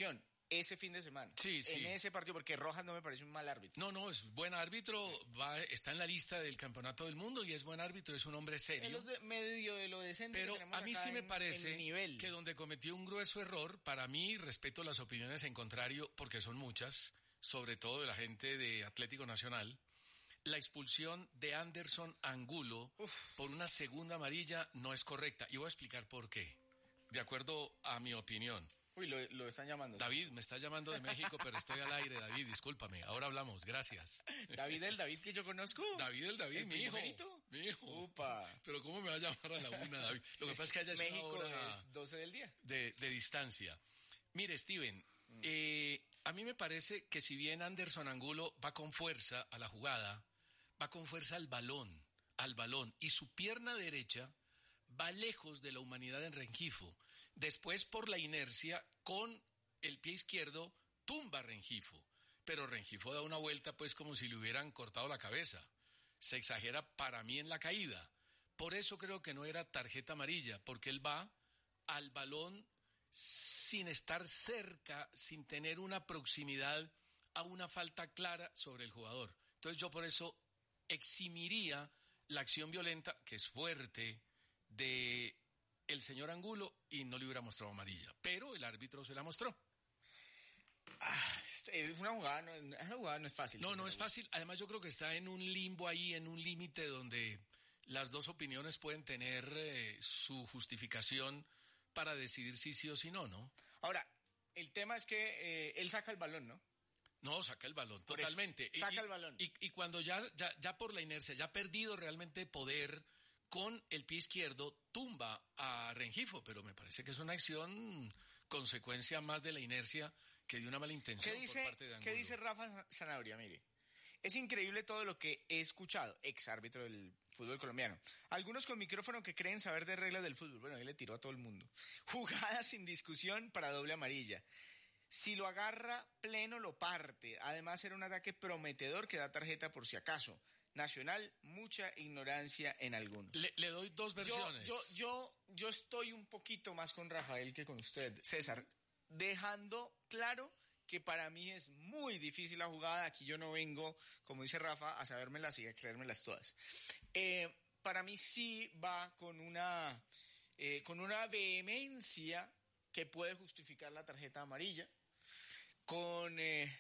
ese fin de semana. Sí, sí. En ese partido, porque Rojas no me parece un mal árbitro. No, no, es buen árbitro, va, está en la lista del campeonato del mundo y es buen árbitro, es un hombre serio. Es de, medio de lo decente. Pero que tenemos a mí acá sí me en, parece en nivel. que donde cometió un grueso error, para mí, respeto las opiniones en contrario, porque son muchas, sobre todo de la gente de Atlético Nacional, la expulsión de Anderson Angulo Uf. por una segunda amarilla no es correcta. Y voy a explicar por qué, de acuerdo a mi opinión. Uy, lo, lo están llamando. David, me está llamando de México, pero estoy al aire, David, discúlpame. Ahora hablamos, gracias. ¿David el David que yo conozco? David el David, ¿El mi hijo. primerito? Mi hijo. Upa. Pero ¿cómo me va a llamar a la una, David? Lo que pasa es que allá es México una hora es doce del día. De, de distancia. Mire, Steven, mm. eh, a mí me parece que si bien Anderson Angulo va con fuerza a la jugada, va con fuerza al balón, al balón, y su pierna derecha va lejos de la humanidad en Rengifo. Después, por la inercia, con el pie izquierdo tumba a Rengifo, pero Rengifo da una vuelta pues como si le hubieran cortado la cabeza. Se exagera para mí en la caída. Por eso creo que no era tarjeta amarilla, porque él va al balón sin estar cerca, sin tener una proximidad a una falta clara sobre el jugador. Entonces yo por eso eximiría la acción violenta, que es fuerte, de el señor Angulo y no le hubiera mostrado amarilla. Pero el árbitro se la mostró. Ah, es una jugada, no, esa jugada no es fácil. No, no es fácil. Además yo creo que está en un limbo ahí, en un límite donde las dos opiniones pueden tener eh, su justificación para decidir si sí o si no, ¿no? Ahora, el tema es que eh, él saca el balón, ¿no? No, saca el balón, por totalmente. Eso, saca y, el balón. Y, y cuando ya, ya, ya por la inercia, ya ha perdido realmente poder, con el pie izquierdo tumba a Rengifo, pero me parece que es una acción consecuencia más de la inercia que de una mala intención ¿Qué dice, por parte de Angulo. ¿Qué dice Rafa Sanabria? Mire, es increíble todo lo que he escuchado, ex árbitro del fútbol colombiano. Algunos con micrófono que creen saber de reglas del fútbol. Bueno, él le tiró a todo el mundo. Jugadas sin discusión para doble amarilla. Si lo agarra pleno, lo parte. Además, era un ataque prometedor que da tarjeta por si acaso. Nacional, mucha ignorancia en algunos. Le, le doy dos versiones. Yo, yo, yo, yo estoy un poquito más con Rafael que con usted, César, dejando claro que para mí es muy difícil la jugada. Aquí yo no vengo, como dice Rafa, a sabérmelas y a creérmelas todas. Eh, para mí sí va con una, eh, con una vehemencia que puede justificar la tarjeta amarilla. Con eh,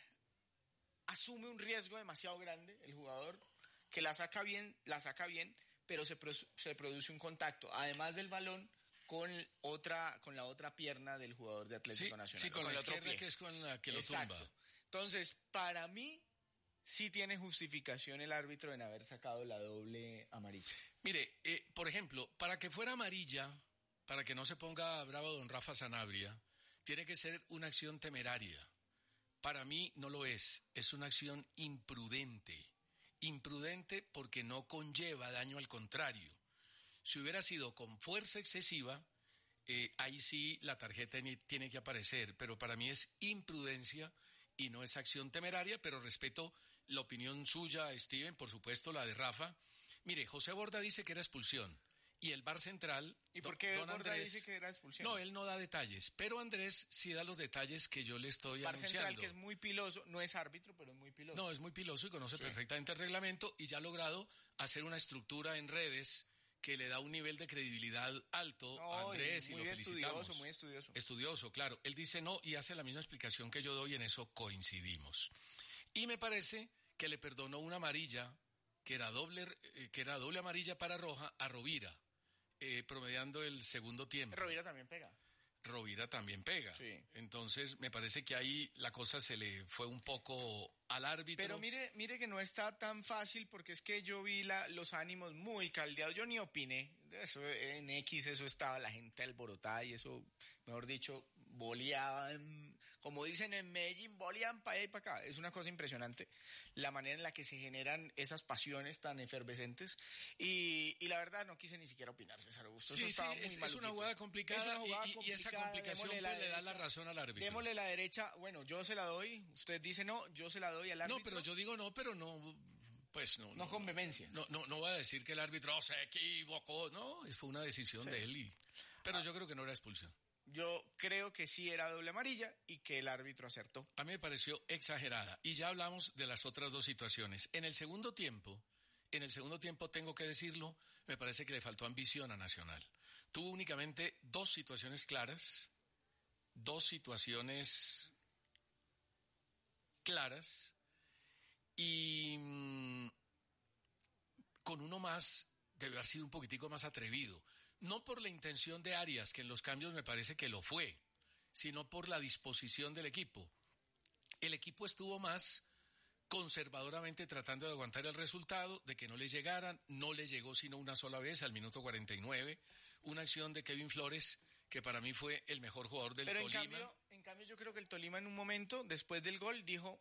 asume un riesgo demasiado grande el jugador, que la saca bien, la saca bien, pero se, pro, se produce un contacto, además del balón, con otra, con la otra pierna del jugador de Atlético sí, Nacional. Sí, con, con la izquierda, que es con la que lo Exacto. tumba. Entonces, para mí, sí tiene justificación el árbitro en haber sacado la doble amarilla. Mire, eh, por ejemplo, para que fuera amarilla, para que no se ponga bravo don Rafa Sanabria, tiene que ser una acción temeraria. Para mí no lo es, es una acción imprudente. Imprudente porque no conlleva daño, al contrario. Si hubiera sido con fuerza excesiva, eh, ahí sí la tarjeta tiene que aparecer, pero para mí es imprudencia y no es acción temeraria, pero respeto la opinión suya, Steven, por supuesto la de Rafa. Mire, José Borda dice que era expulsión. Y el V A R central... ¿Y por qué Borda Andrés, dice que era expulsión? No, él no da detalles, pero Andrés sí da los detalles que yo le estoy V A R anunciando. central, que es muy piloso, no es árbitro, pero es muy piloso. No, es muy piloso y conoce sí. perfectamente el reglamento y ya ha logrado hacer una estructura en redes que le da un nivel de credibilidad alto no, a Andrés y, y lo felicitamos. Estudioso, muy estudioso. Estudioso, claro. Él dice no y hace la misma explicación que yo doy, en eso coincidimos. Y me parece que le perdonó una amarilla, que era doble, eh, que era doble amarilla para Roja, a Rovira. Eh, promediando el segundo tiempo. Rovira también pega. Rovira también pega. Sí. Entonces, me parece que ahí la cosa se le fue un poco al árbitro. Pero mire, mire que no está tan fácil, porque es que yo vi la, los ánimos muy caldeados. Yo ni opiné. Eso, en X eso estaba la gente alborotada y eso, mejor dicho, boleaban, como dicen en Medellín, boleaban para allá y para acá. Es una cosa impresionante la manera en la que se generan esas pasiones tan efervescentes. Y, y la verdad no quise ni siquiera opinar, César Augusto. Sí, eso sí, es, es una jugada complicada, una jugada y, complicada y esa complicación pues, le da la razón al árbitro. Démosle la derecha, bueno, yo se la doy, usted dice no, yo se la doy al árbitro. No, pero yo digo no, pero no... Pues no, no, no con vehemencia. No, no, no va a decir que el árbitro oh, se equivocó, no, fue una decisión sí. de él. Y, pero ah. yo creo que no era expulsión. Yo creo que sí era doble amarilla y que el árbitro acertó. A mí me pareció exagerada. Y ya hablamos de las otras dos situaciones. En el segundo tiempo, en el segundo tiempo tengo que decirlo, me parece que le faltó ambición a Nacional. Tuvo únicamente dos situaciones claras, dos situaciones claras y mmm, con uno más debe haber sido un poquitico más atrevido. No por la intención de Arias, que en los cambios me parece que lo fue, sino por la disposición del equipo. El equipo estuvo más conservadoramente tratando de aguantar el resultado, de que no le llegaran, no le llegó sino una sola vez al minuto cuarenta y nueve, una acción de Kevin Flores, que para mí fue el mejor jugador del Pero Tolima. En cambio, en cambio yo creo que el Tolima en un momento, después del gol, dijo...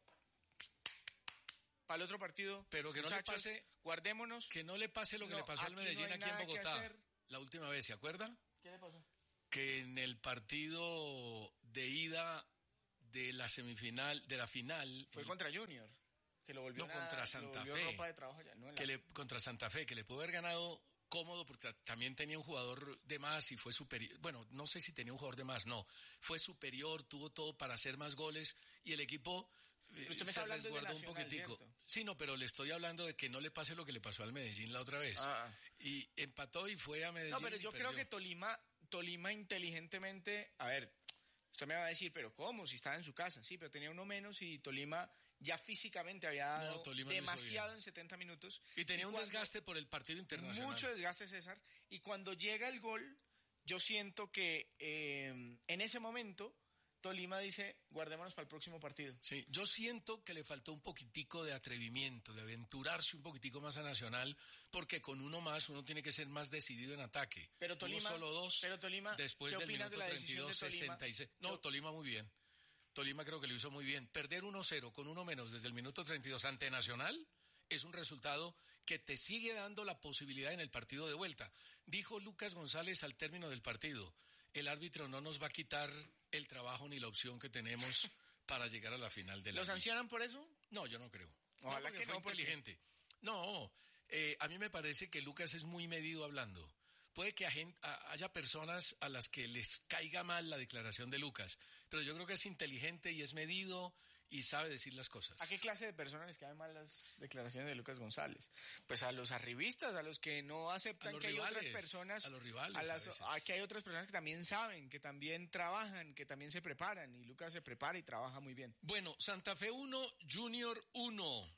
para el otro partido, pero que no le pase, guardémonos. Que no le pase lo que no, le pasó al Medellín no aquí en Bogotá la última vez, ¿se acuerda? ¿Qué le pasó? Que en el partido de ida de la semifinal, de la final... Fue el, contra Junior, que lo volvió No, a, contra Santa lo Fe. Ropa de trabajo ya, no, que le, contra Santa Fe, que le pudo haber ganado cómodo porque también tenía un jugador de más y fue superior. Bueno, no sé si tenía un jugador de más, no. Fue superior, tuvo todo para hacer más goles y el equipo... Pero usted me está hablando de Nacional, un poquitico. ¿Cierto? Sí, no, pero le estoy hablando de que no le pase lo que le pasó al Medellín la otra vez. Ah. Y empató y fue a Medellín. No, pero yo creo perdió. que Tolima, Tolima inteligentemente, a ver, usted me va a decir, pero ¿cómo? Si estaba en su casa. Sí, pero tenía uno menos y Tolima ya físicamente había dado no, demasiado en setenta minutos. Y tenía y un cuando, desgaste por el partido internacional. Mucho desgaste, César. Y cuando llega el gol, yo siento que eh, en ese momento... Tolima dice, guardémonos para el próximo partido. Sí, yo siento que le faltó un poquitico de atrevimiento, de aventurarse un poquitico más a Nacional, porque con uno más uno tiene que ser más decidido en ataque. Pero Tolima, solo dos, pero Tolima, después ¿qué del opinas minuto de la treinta y dos, decisión de Tolima? sesenta y seis. No, Yo... Tolima muy bien. Tolima creo que lo hizo muy bien. Perder uno cero con uno menos desde el minuto treinta y dos ante Nacional es un resultado que te sigue dando la posibilidad en el partido de vuelta. Dijo Lucas González al término del partido, el árbitro no nos va a quitar el trabajo ni la opción que tenemos para llegar a la final de la ¿Lo liga. sancionan por eso? No, yo no creo. Ojalá no, que fue no, inteligente. Porque... No, eh, a mí me parece que Lucas es muy medido hablando. Puede que haya personas a las que les caiga mal la declaración de Lucas, pero yo creo que es inteligente y es medido y sabe decir las cosas. ¿A qué clase de personas les caen mal las declaraciones de Lucas González? Pues a los arribistas, a los que no aceptan que rivales, hay otras personas, a los rivales, a las, a a que hay otras personas que también saben, que también trabajan, que también se preparan, y Lucas se prepara y trabaja muy bien. Bueno, Santa Fe uno, Junior uno.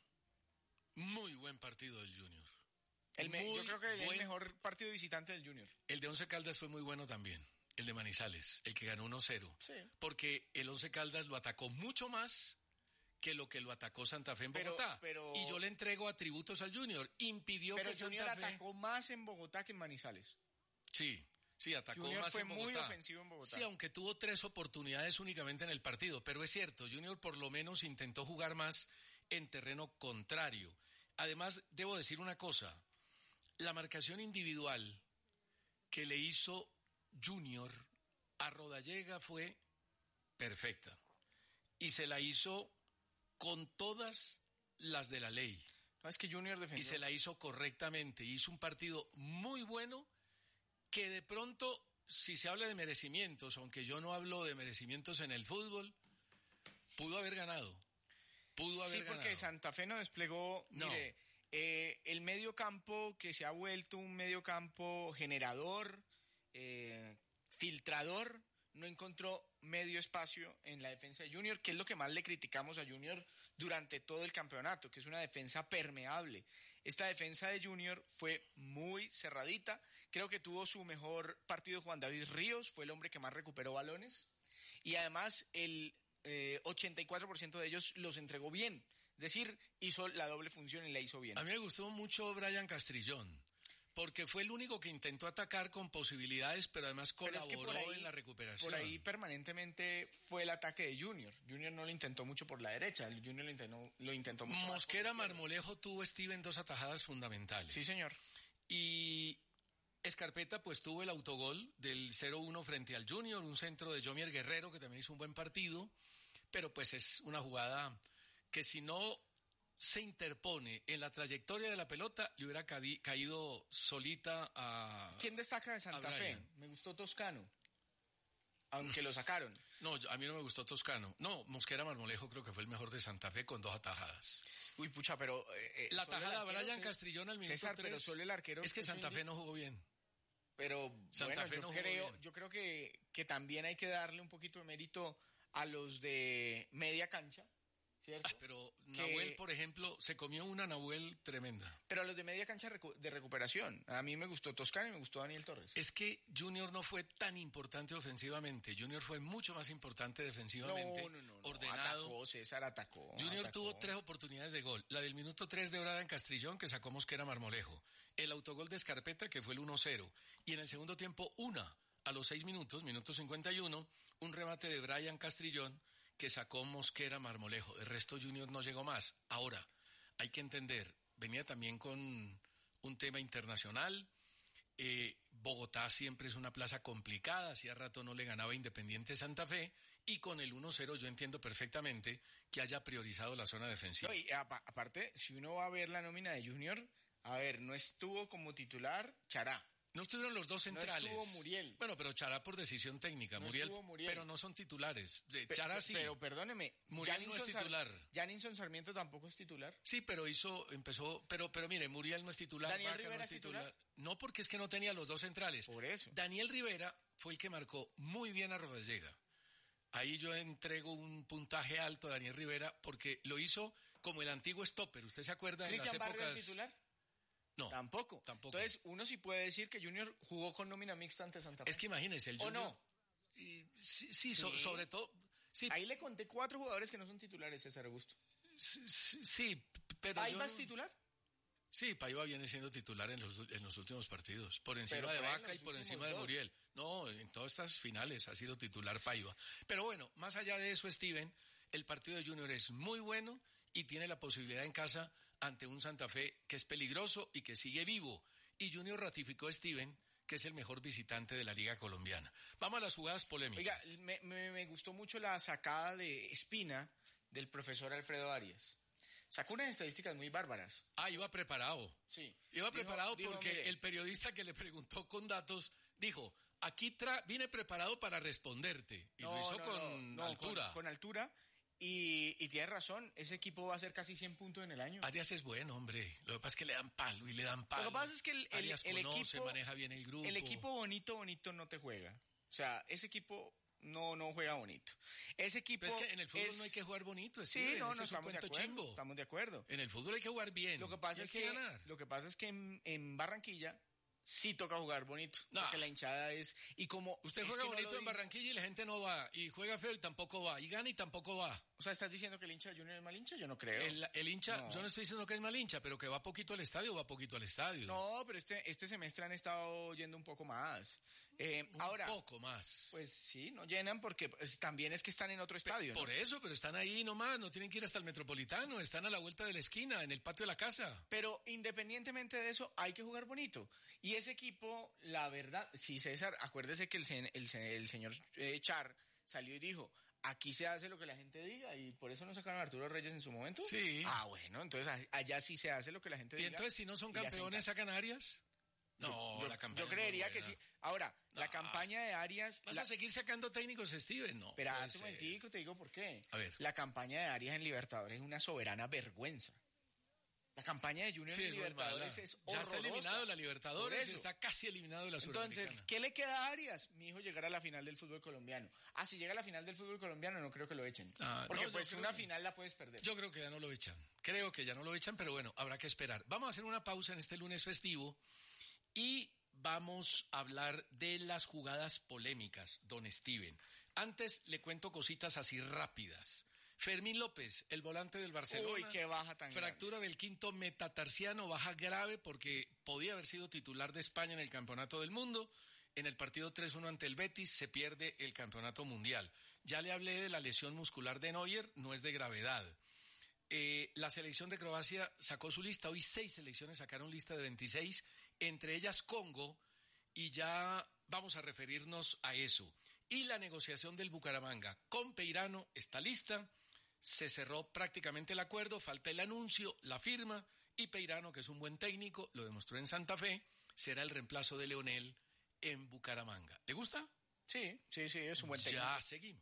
Muy buen partido del Junior. El me, yo creo que buen, el mejor partido visitante del Junior. El de Once Caldas fue muy bueno también. El de Manizales, el que ganó uno cero. Sí. Porque el Once Caldas lo atacó mucho más que lo que lo atacó Santa Fe en Bogotá. Pero, pero, y yo le entrego atributos al Junior. Impidió pero que el Junior Santa Fe... atacó más en Bogotá que en Manizales. Sí, sí, atacó Junior más fue en Bogotá. muy ofensivo en Bogotá. Sí, aunque tuvo tres oportunidades únicamente en el partido. Pero es cierto, Junior por lo menos intentó jugar más en terreno contrario. Además, debo decir una cosa. La marcación individual que le hizo Junior a Rodallega fue perfecta. Y se la hizo con todas las de la ley. No, es que Junior defendió. Y se la hizo correctamente. Hizo un partido muy bueno que de pronto, si se habla de merecimientos, aunque yo no hablo de merecimientos en el fútbol, pudo haber ganado. Pudo haber sí, porque ganado. Santa Fe no desplegó, no. mire, eh, el medio campo que se ha vuelto un medio campo generador, eh, filtrador, no encontró medio espacio en la defensa de Junior, que es lo que más le criticamos a Junior durante todo el campeonato, que es una defensa permeable. Esta defensa de Junior fue muy cerradita, creo que tuvo su mejor partido Juan David Ríos, fue el hombre que más recuperó balones, y además el eh, ochenta y cuatro por ciento de ellos los entregó bien, es decir, hizo la doble función y la hizo bien. A mí me gustó mucho Brian Castrillón, porque fue el único que intentó atacar con posibilidades, pero además colaboró pero es que por ahí, en la recuperación. Por ahí permanentemente fue el ataque de Junior. Junior no lo intentó mucho por la derecha, el Junior lo intentó, lo intentó mucho Mosquera más Marmolejo tuvo Steven dos atajadas fundamentales. Sí, señor. Y Escarpeta pues tuvo el autogol del cero uno frente al Junior, un centro de Jomier Guerrero que también hizo un buen partido, pero pues es una jugada que si no se interpone en la trayectoria de la pelota, le hubiera ca- caído solita a... ¿Quién destaca de Santa Fe? Me gustó Toscano. aunque lo sacaron. No, yo- a mí no me gustó Toscano. No, Mosquera Marmolejo creo que fue el mejor de Santa Fe con dos atajadas. Uy, pucha, pero... eh, La solo el tajada arquero, Brian sí. Castrillón al minuto César, tres. pero solo el arquero... Es que es Santa un- Fe no jugó bien. Pero Santa bueno, Fe yo, no jugó creo, bien. yo creo que, que también hay que darle un poquito de mérito a los de media cancha, ¿cierto? Ah, pero Nahuel, por ejemplo, se comió una Nahuel tremenda. Pero a los de media cancha recu- de recuperación. A mí me gustó Toscano y me gustó Daniel Torres. Es que Junior no fue tan importante ofensivamente. Junior fue mucho más importante defensivamente. No, no, no, no. Ordenado. Atacó, César atacó. Junior atacó. tuvo tres oportunidades de gol. La del minuto tres de Brian Castrillón, que sacó Mosquera Marmolejo. El autogol de Escarpeta, que fue el uno cero. Y en el segundo tiempo, una. A los seis minutos, minuto cincuenta y uno, un remate de Brian Castrillón, que sacó Mosquera Marmolejo. El resto Junior no llegó más. Ahora, hay que entender, venía también con un tema internacional. Eh, Bogotá siempre es una plaza complicada, hacía rato no le ganaba Independiente Santa Fe, y con el uno cero yo entiendo perfectamente que haya priorizado la zona defensiva. No, y apa- aparte, si uno va a ver la nómina de Junior, a ver, no estuvo como titular Chará. No estuvieron los dos centrales. No estuvo Muriel. Bueno, pero Chará por decisión técnica. No Muriel, estuvo Muriel. pero no son titulares. De Pe- Chará sí. Pero perdóneme, Muriel no es Sar- titular. Janinson Sarmiento tampoco es titular. Sí, pero hizo, empezó, pero, pero mire, Muriel no es titular, ¿Daniel Vaca Rivera no es es titular. titular? No, porque es que no tenía los dos centrales. Por eso. Daniel Rivera fue el que marcó muy bien a Rodallega. Ahí yo entrego un puntaje alto a Daniel Rivera porque lo hizo como el antiguo stopper. ¿Usted se acuerda de las ¿Cristian Barrio épocas? es titular? No, Tampoco. tampoco. Entonces, uno sí puede decir que Junior jugó con nómina mixta ante Santa Fe. Es que imagínese, el ¿O Junior... no? y- sí, sí, so- Sí. sobre todo... Sí, Ahí le conté cuatro jugadores que no son titulares, César Augusto. sí, sí, sí, pero ¿Paiva yo es no- titular? Sí, Paiva viene siendo titular en los, en los últimos partidos, por encima Pero de por ahí en Vaca y los por últimos encima de dos. Muriel. No, en todas estas finales ha sido titular Paiva. Pero bueno, más allá de eso, Steven, el partido de Junior es muy bueno y tiene la posibilidad en casa ante un Santa Fe que es peligroso y que sigue vivo. Y Junior ratificó a Steven, que es el mejor visitante de la Liga Colombiana. Vamos a las jugadas polémicas. Oiga, me, me- me gustó mucho la sacada de Espina del profesor Alfredo Arias. Sacó unas estadísticas muy bárbaras. Ah, iba preparado. Sí. Iba Dijo- preparado dijo, porque mire, el periodista que le preguntó con datos dijo, aquí tra vine preparado para responderte. Y lo hizo no, con no, no, altura. Con, con altura. Y, y tiene razón, ese equipo va a hacer casi cien puntos en el año. Arias es bueno, hombre. Lo que pasa es que le dan palo y le dan palo. Lo que pasa es que el, el- Arias el conoce, equipo, maneja bien el grupo. el equipo bonito, bonito no te juega. O sea, ese equipo no, no juega bonito. Ese equipo Pero es que en el fútbol es- no hay que jugar bonito. Sí, Steven, no, ese no, es un estamos de cuento acuerdo. chimbo. Estamos de acuerdo. En el fútbol hay que jugar bien. Lo que pasa y es hay que, ganar. lo que pasa es que en, en Barranquilla sí toca jugar bonito, No. porque la hinchada es y como Usted es juega que no bonito lo en di- Barranquilla y la gente no va. Y juega feo y tampoco va. Y gana y tampoco va. O sea, ¿estás diciendo que el hincha de Junior es mal hincha? Yo no creo. El, el hincha, No. yo no estoy diciendo que es mal hincha, pero que va poquito al estadio, va poquito al estadio. No, pero este, este semestre han estado yendo un poco más. Eh, Un ahora, poco más. pues sí, no llenan porque pues, también es que están en otro estadio. ¿no? Por eso, pero están ahí nomás, no tienen que ir hasta el Metropolitano, están a la vuelta de la esquina, en el patio de la casa. Pero independientemente de eso, hay que jugar bonito. Y ese equipo, la verdad, sí, César, acuérdese que el, sen- el, sen- el señor eh, Char salió y dijo, aquí se hace lo que la gente diga, y por eso no sacaron a Arturo Reyes en su momento. Sí. Ah, bueno, entonces a- allá sí se hace lo que la gente Y diga. entonces, si no son y le hacen campeones, caso. ¿sacan a Arias? No, yo, la campaña yo es muy creería que buena. sí. Ahora, la No. campaña de Arias... ¿Vas la- a seguir sacando técnicos, Steven? No. Espera, puede un ser. momentico, te digo por qué. A ver. La campaña de Arias en Libertadores es una soberana vergüenza. La campaña de Junior Sí, en es muy Libertadores mala. es Ya horrorosa. está eliminado de la Por Libertadores, eso. está casi eliminado de la Entonces, Sudamericana. ¿qué le queda a Arias? Mi hijo llegar a la final del fútbol colombiano. Ah, si llega a la final del fútbol colombiano, no creo que lo echen. Ah, Porque no, yo pues creo una que- final la puedes perder. Yo creo que ya no lo echan. Creo que ya no lo echan, pero bueno, habrá que esperar. Vamos a hacer una pausa en este lunes festivo y vamos a hablar de las jugadas polémicas, don Steven. Antes le cuento cositas así rápidas. Fermín López, el volante del Barcelona. Uy, qué baja tan Fractura del quinto metatarsiano, baja grave porque podía haber sido titular de España en el Campeonato del Mundo. En el partido tres uno ante el Betis se pierde el Campeonato Mundial. Ya le hablé de la lesión muscular de Neuer, no es de gravedad. Eh, la selección de Croacia sacó su lista. Hoy seis selecciones sacaron lista de veintiséis, entre ellas Congo, y ya vamos a referirnos a eso. Y la negociación del Bucaramanga con Peirano está lista. Se cerró prácticamente el acuerdo, falta el anuncio, la firma, y Peirano, que es un buen técnico, lo demostró en Santa Fe, será el reemplazo de Leonel en Bucaramanga. ¿Le gusta? Sí, sí, sí, es un buen técnico. Ya seguimos.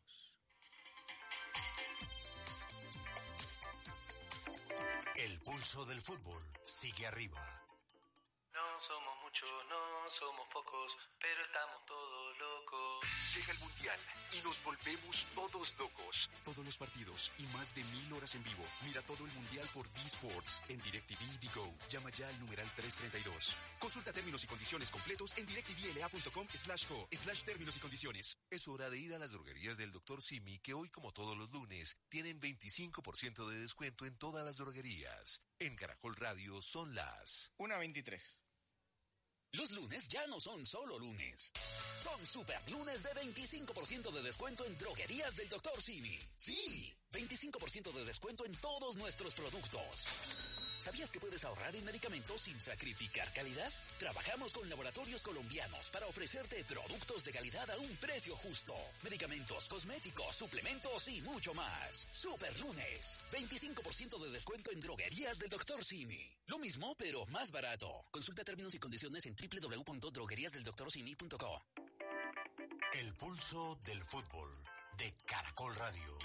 El pulso del fútbol sigue arriba. No somos muchos, no somos pocos, pero estamos todos locos. Llega el Mundial y nos volvemos todos locos. Todos los partidos y más de mil horas en vivo. Mira todo el Mundial por D-Sports en DirecTV y Digo. Llama ya al numeral trescientos treinta y dos. Consulta términos y condiciones completos en directvla.com slash go slash términos y condiciones. Es hora de ir a las droguerías del doctor Simi, que hoy, como todos los lunes, tienen veinticinco por ciento de descuento en todas las droguerías. En Caracol Radio son las una veintitrés. Los lunes ya no son solo lunes. Son super lunes de veinticinco por ciento de descuento en droguerías del doctor Simi. Sí, veinticinco por ciento de descuento en todos nuestros productos. ¿Sabías que puedes ahorrar en medicamentos sin sacrificar calidad? Trabajamos con laboratorios colombianos para ofrecerte productos de calidad a un precio justo. Medicamentos, cosméticos, suplementos y mucho más. Super lunes, veinticinco por ciento de descuento en droguerías del doctor Simi. Lo mismo, pero más barato. Consulta términos y condiciones en doble u doble u doble u punto droguerías del doctor simi punto co. El pulso del fútbol de Caracol Radio.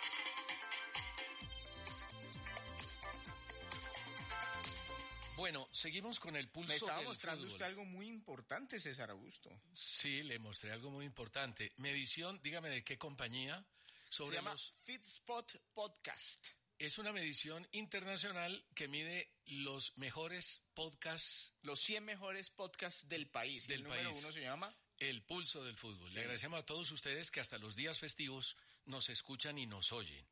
Bueno, seguimos con el pulso Me estaba del mostrando fútbol. usted algo muy importante, César Augusto. Sí, le mostré algo muy importante. Medición, dígame de qué compañía. Sobre Se llama los... Fitspot Podcast. Es una medición internacional que mide los mejores podcasts. Los cien mejores podcasts del país. Del el número país. uno se llama El pulso del fútbol. Sí. Le agradecemos a todos ustedes que hasta los días festivos nos escuchan y nos oyen.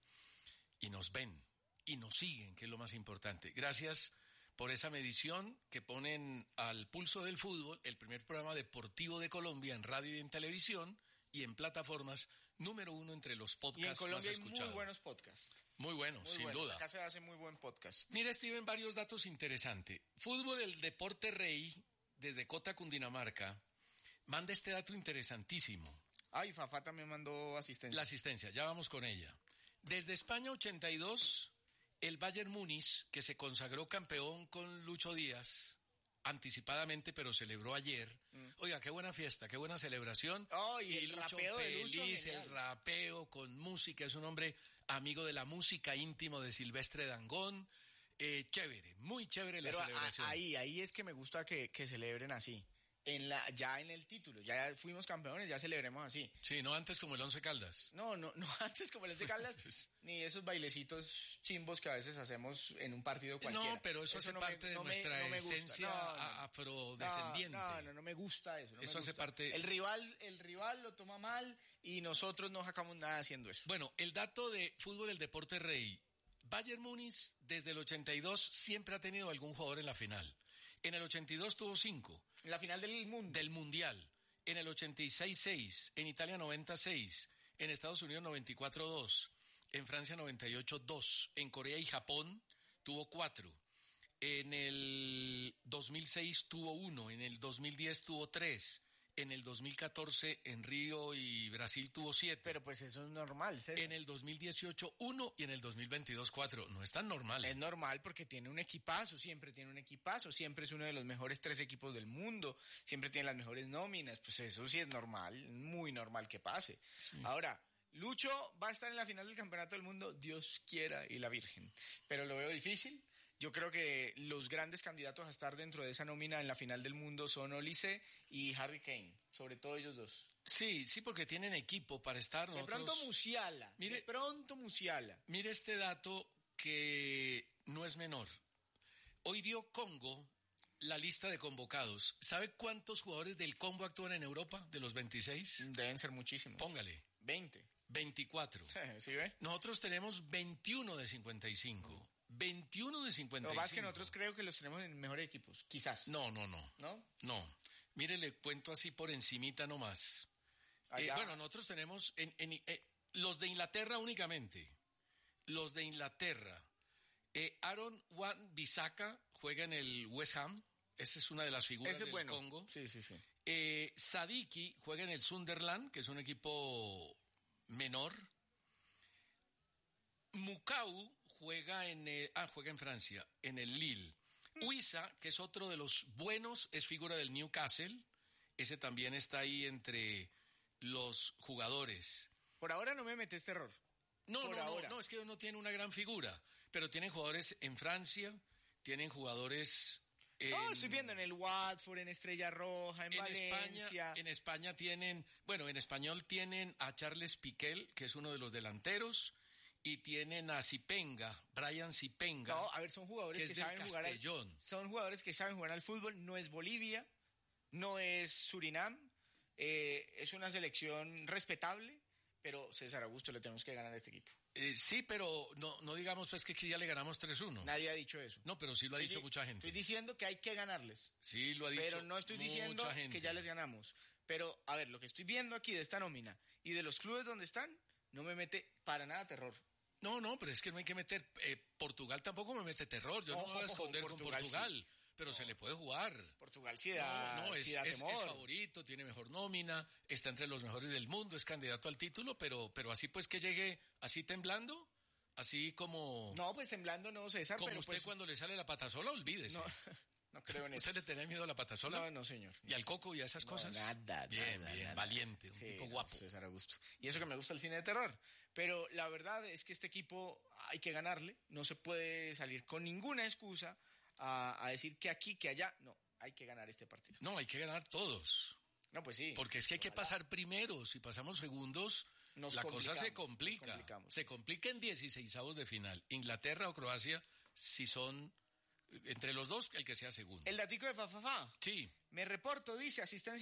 Y nos ven. Y nos siguen, que es lo más importante. Gracias por esa medición que ponen al pulso del fútbol, el primer programa deportivo de Colombia en radio y en televisión y en plataformas, número uno entre los podcasts Y en Colombia más hay escuchados. muy buenos podcasts. Muy buenos, Muy sin buenos. duda. Acá se hace muy buen podcast. Mire, Steven, varios datos interesantes. Fútbol, el deporte rey, desde Cota, Cundinamarca, manda este dato interesantísimo. Ay, Fafá también mandó asistencia. La asistencia, ya vamos con ella. Desde España ochenta y dos, el Bayern Múnich, que se consagró campeón con Lucho Díaz, anticipadamente, pero celebró ayer. Mm. Oiga, qué buena fiesta, qué buena celebración. Oh, y, y el Lucho rapeo feliz, de Lucho, el genial. rapeo con música, es un hombre amigo de la música, íntimo de Silvestre Dangond. Eh, chévere, muy chévere Pero la celebración. A, ahí, ahí es que me gusta que, que celebren así. En la, ya en el título, ya fuimos campeones, ya celebremos así. Sí, no antes como el Once Caldas. No, no, no antes como el Once Caldas, ni esos bailecitos chimbos que a veces hacemos en un partido cualquiera. No, pero eso, eso hace no parte me, de no nuestra me, no esencia no, no, afrodescendiente. No, no, no me gusta eso. No eso me hace gusta. parte. El rival, el rival lo toma mal y nosotros no sacamos nada haciendo eso. Bueno, el dato de fútbol, el deporte rey. Bayern Múnich desde el ochenta y dos siempre ha tenido algún jugador en la final. En el ochenta y dos tuvo cinco. En la final del mundo. Del mundial. En el ochenta y seis seis. En Italia noventa y seis. En Estados Unidos noventa y cuatro dos. En Francia noventa y ocho dos. En Corea y Japón tuvo cuatro. En el dos mil seis tuvo uno. En el dos mil diez tuvo tres. En el dos mil catorce en Río y Brasil tuvo siete. Pero pues eso es normal, César. En el dos mil dieciocho uno y en el dos mil veintidós cuatro. No es tan normal. Es normal porque tiene un equipazo, siempre tiene un equipazo, siempre es uno de los mejores tres equipos del mundo, siempre tiene las mejores nóminas, pues eso sí es normal, muy normal que pase. Sí. Ahora, Lucho va a estar en la final del Campeonato del Mundo, Dios quiera y la Virgen, pero lo veo difícil. Yo creo que los grandes candidatos a estar dentro de esa nómina en la final del mundo son Olise y Harry Kane, sobre todo ellos dos. Sí, sí, porque tienen equipo para estar. De nosotros... pronto Musiala, mire, de pronto Musiala. Mire este dato que no es menor. Hoy dio Congo la lista de convocados. ¿Sabe cuántos jugadores del Congo actúan en Europa de los veintiséis? Deben ser muchísimos. Póngale. veinte. veinticuatro. ¿Sí ve? Nosotros tenemos veintiuno de cincuenta y cinco. veintiuno de cincuenta y cinco. Lo más que nosotros creo que los tenemos en mejores equipos, quizás. No, no, no. ¿No? No. Mire, le cuento así por encimita nomás. Eh, bueno, nosotros tenemos en, en, eh, los de Inglaterra únicamente. Los de Inglaterra. Eh, Aaron Wan-Bissaka juega en el West Ham. Esa es una de las figuras Ese del bueno. Congo. Sí, sí, sí. Eh, Sadiki juega en el Sunderland, que es un equipo menor. Mukau juega en el, ah, juega en Francia, en el Lille. Huiza, que es otro de los buenos, es figura del Newcastle. Ese también está ahí entre los jugadores. Por ahora no me metes terror. No, Por no, ahora. no, no, es que no tiene una gran figura, pero tienen jugadores en Francia, tienen jugadores... En, no, estoy viendo en el Watford, en Estrella Roja, en, en Valencia. España, en España tienen, bueno, en español tienen a Charles Piquel, que es uno de los delanteros, y tienen a Zipenga, Brian Zipenga. No, a ver, son jugadores que, que es saben jugar al, son jugadores que saben jugar al fútbol, no es Bolivia, no es Surinam, eh, es una selección respetable, pero César Augusto le tenemos que ganar a este equipo. Eh, sí, pero no, no digamos pues que ya le ganamos tres uno. Nadie ha dicho eso. No, pero sí lo ha sí, dicho mucha gente. Estoy diciendo que hay que ganarles. Sí, lo ha dicho Pero no estoy diciendo mucha gente. que ya les ganamos. Pero, a ver, lo que estoy viendo aquí de esta nómina y de los clubes donde están, no me mete para nada terror. No, no, pero es que no hay que meter... Eh, Portugal tampoco me mete terror. Yo oh, no me voy a esconder oh, Portugal, con Portugal. Sí. Pero no. Se le puede jugar. Portugal sí da, no, no, es, sí da es, temor. Es favorito, tiene mejor nómina, está entre los mejores del mundo, es candidato al título, pero, pero así pues que llegue así temblando, así como... No, pues temblando no, César, como pero usted pues... cuando le sale la patasola, olvídese. No, no creo en eso. ¿Usted le tenía miedo a la patasola? No, no, señor. ¿Y al coco y a esas no, cosas? Nada, bien, nada, bien, nada. valiente, un sí, tipo no, guapo. César Augusto. Y eso que me gusta el cine de terror. Pero la verdad es que este equipo hay que ganarle, no se puede salir con ninguna excusa a, a decir que aquí, que allá, no, hay que ganar este partido. No, hay que ganar todos. No, pues sí. Porque es que hay que pasar primero, si pasamos segundos, nos la cosa se complica. Se complica en dieciseisavos de final. Inglaterra o Croacia, si son entre los dos, el que sea segundo. El datico de Fafafa. Sí. Me reporto, dice asistencia.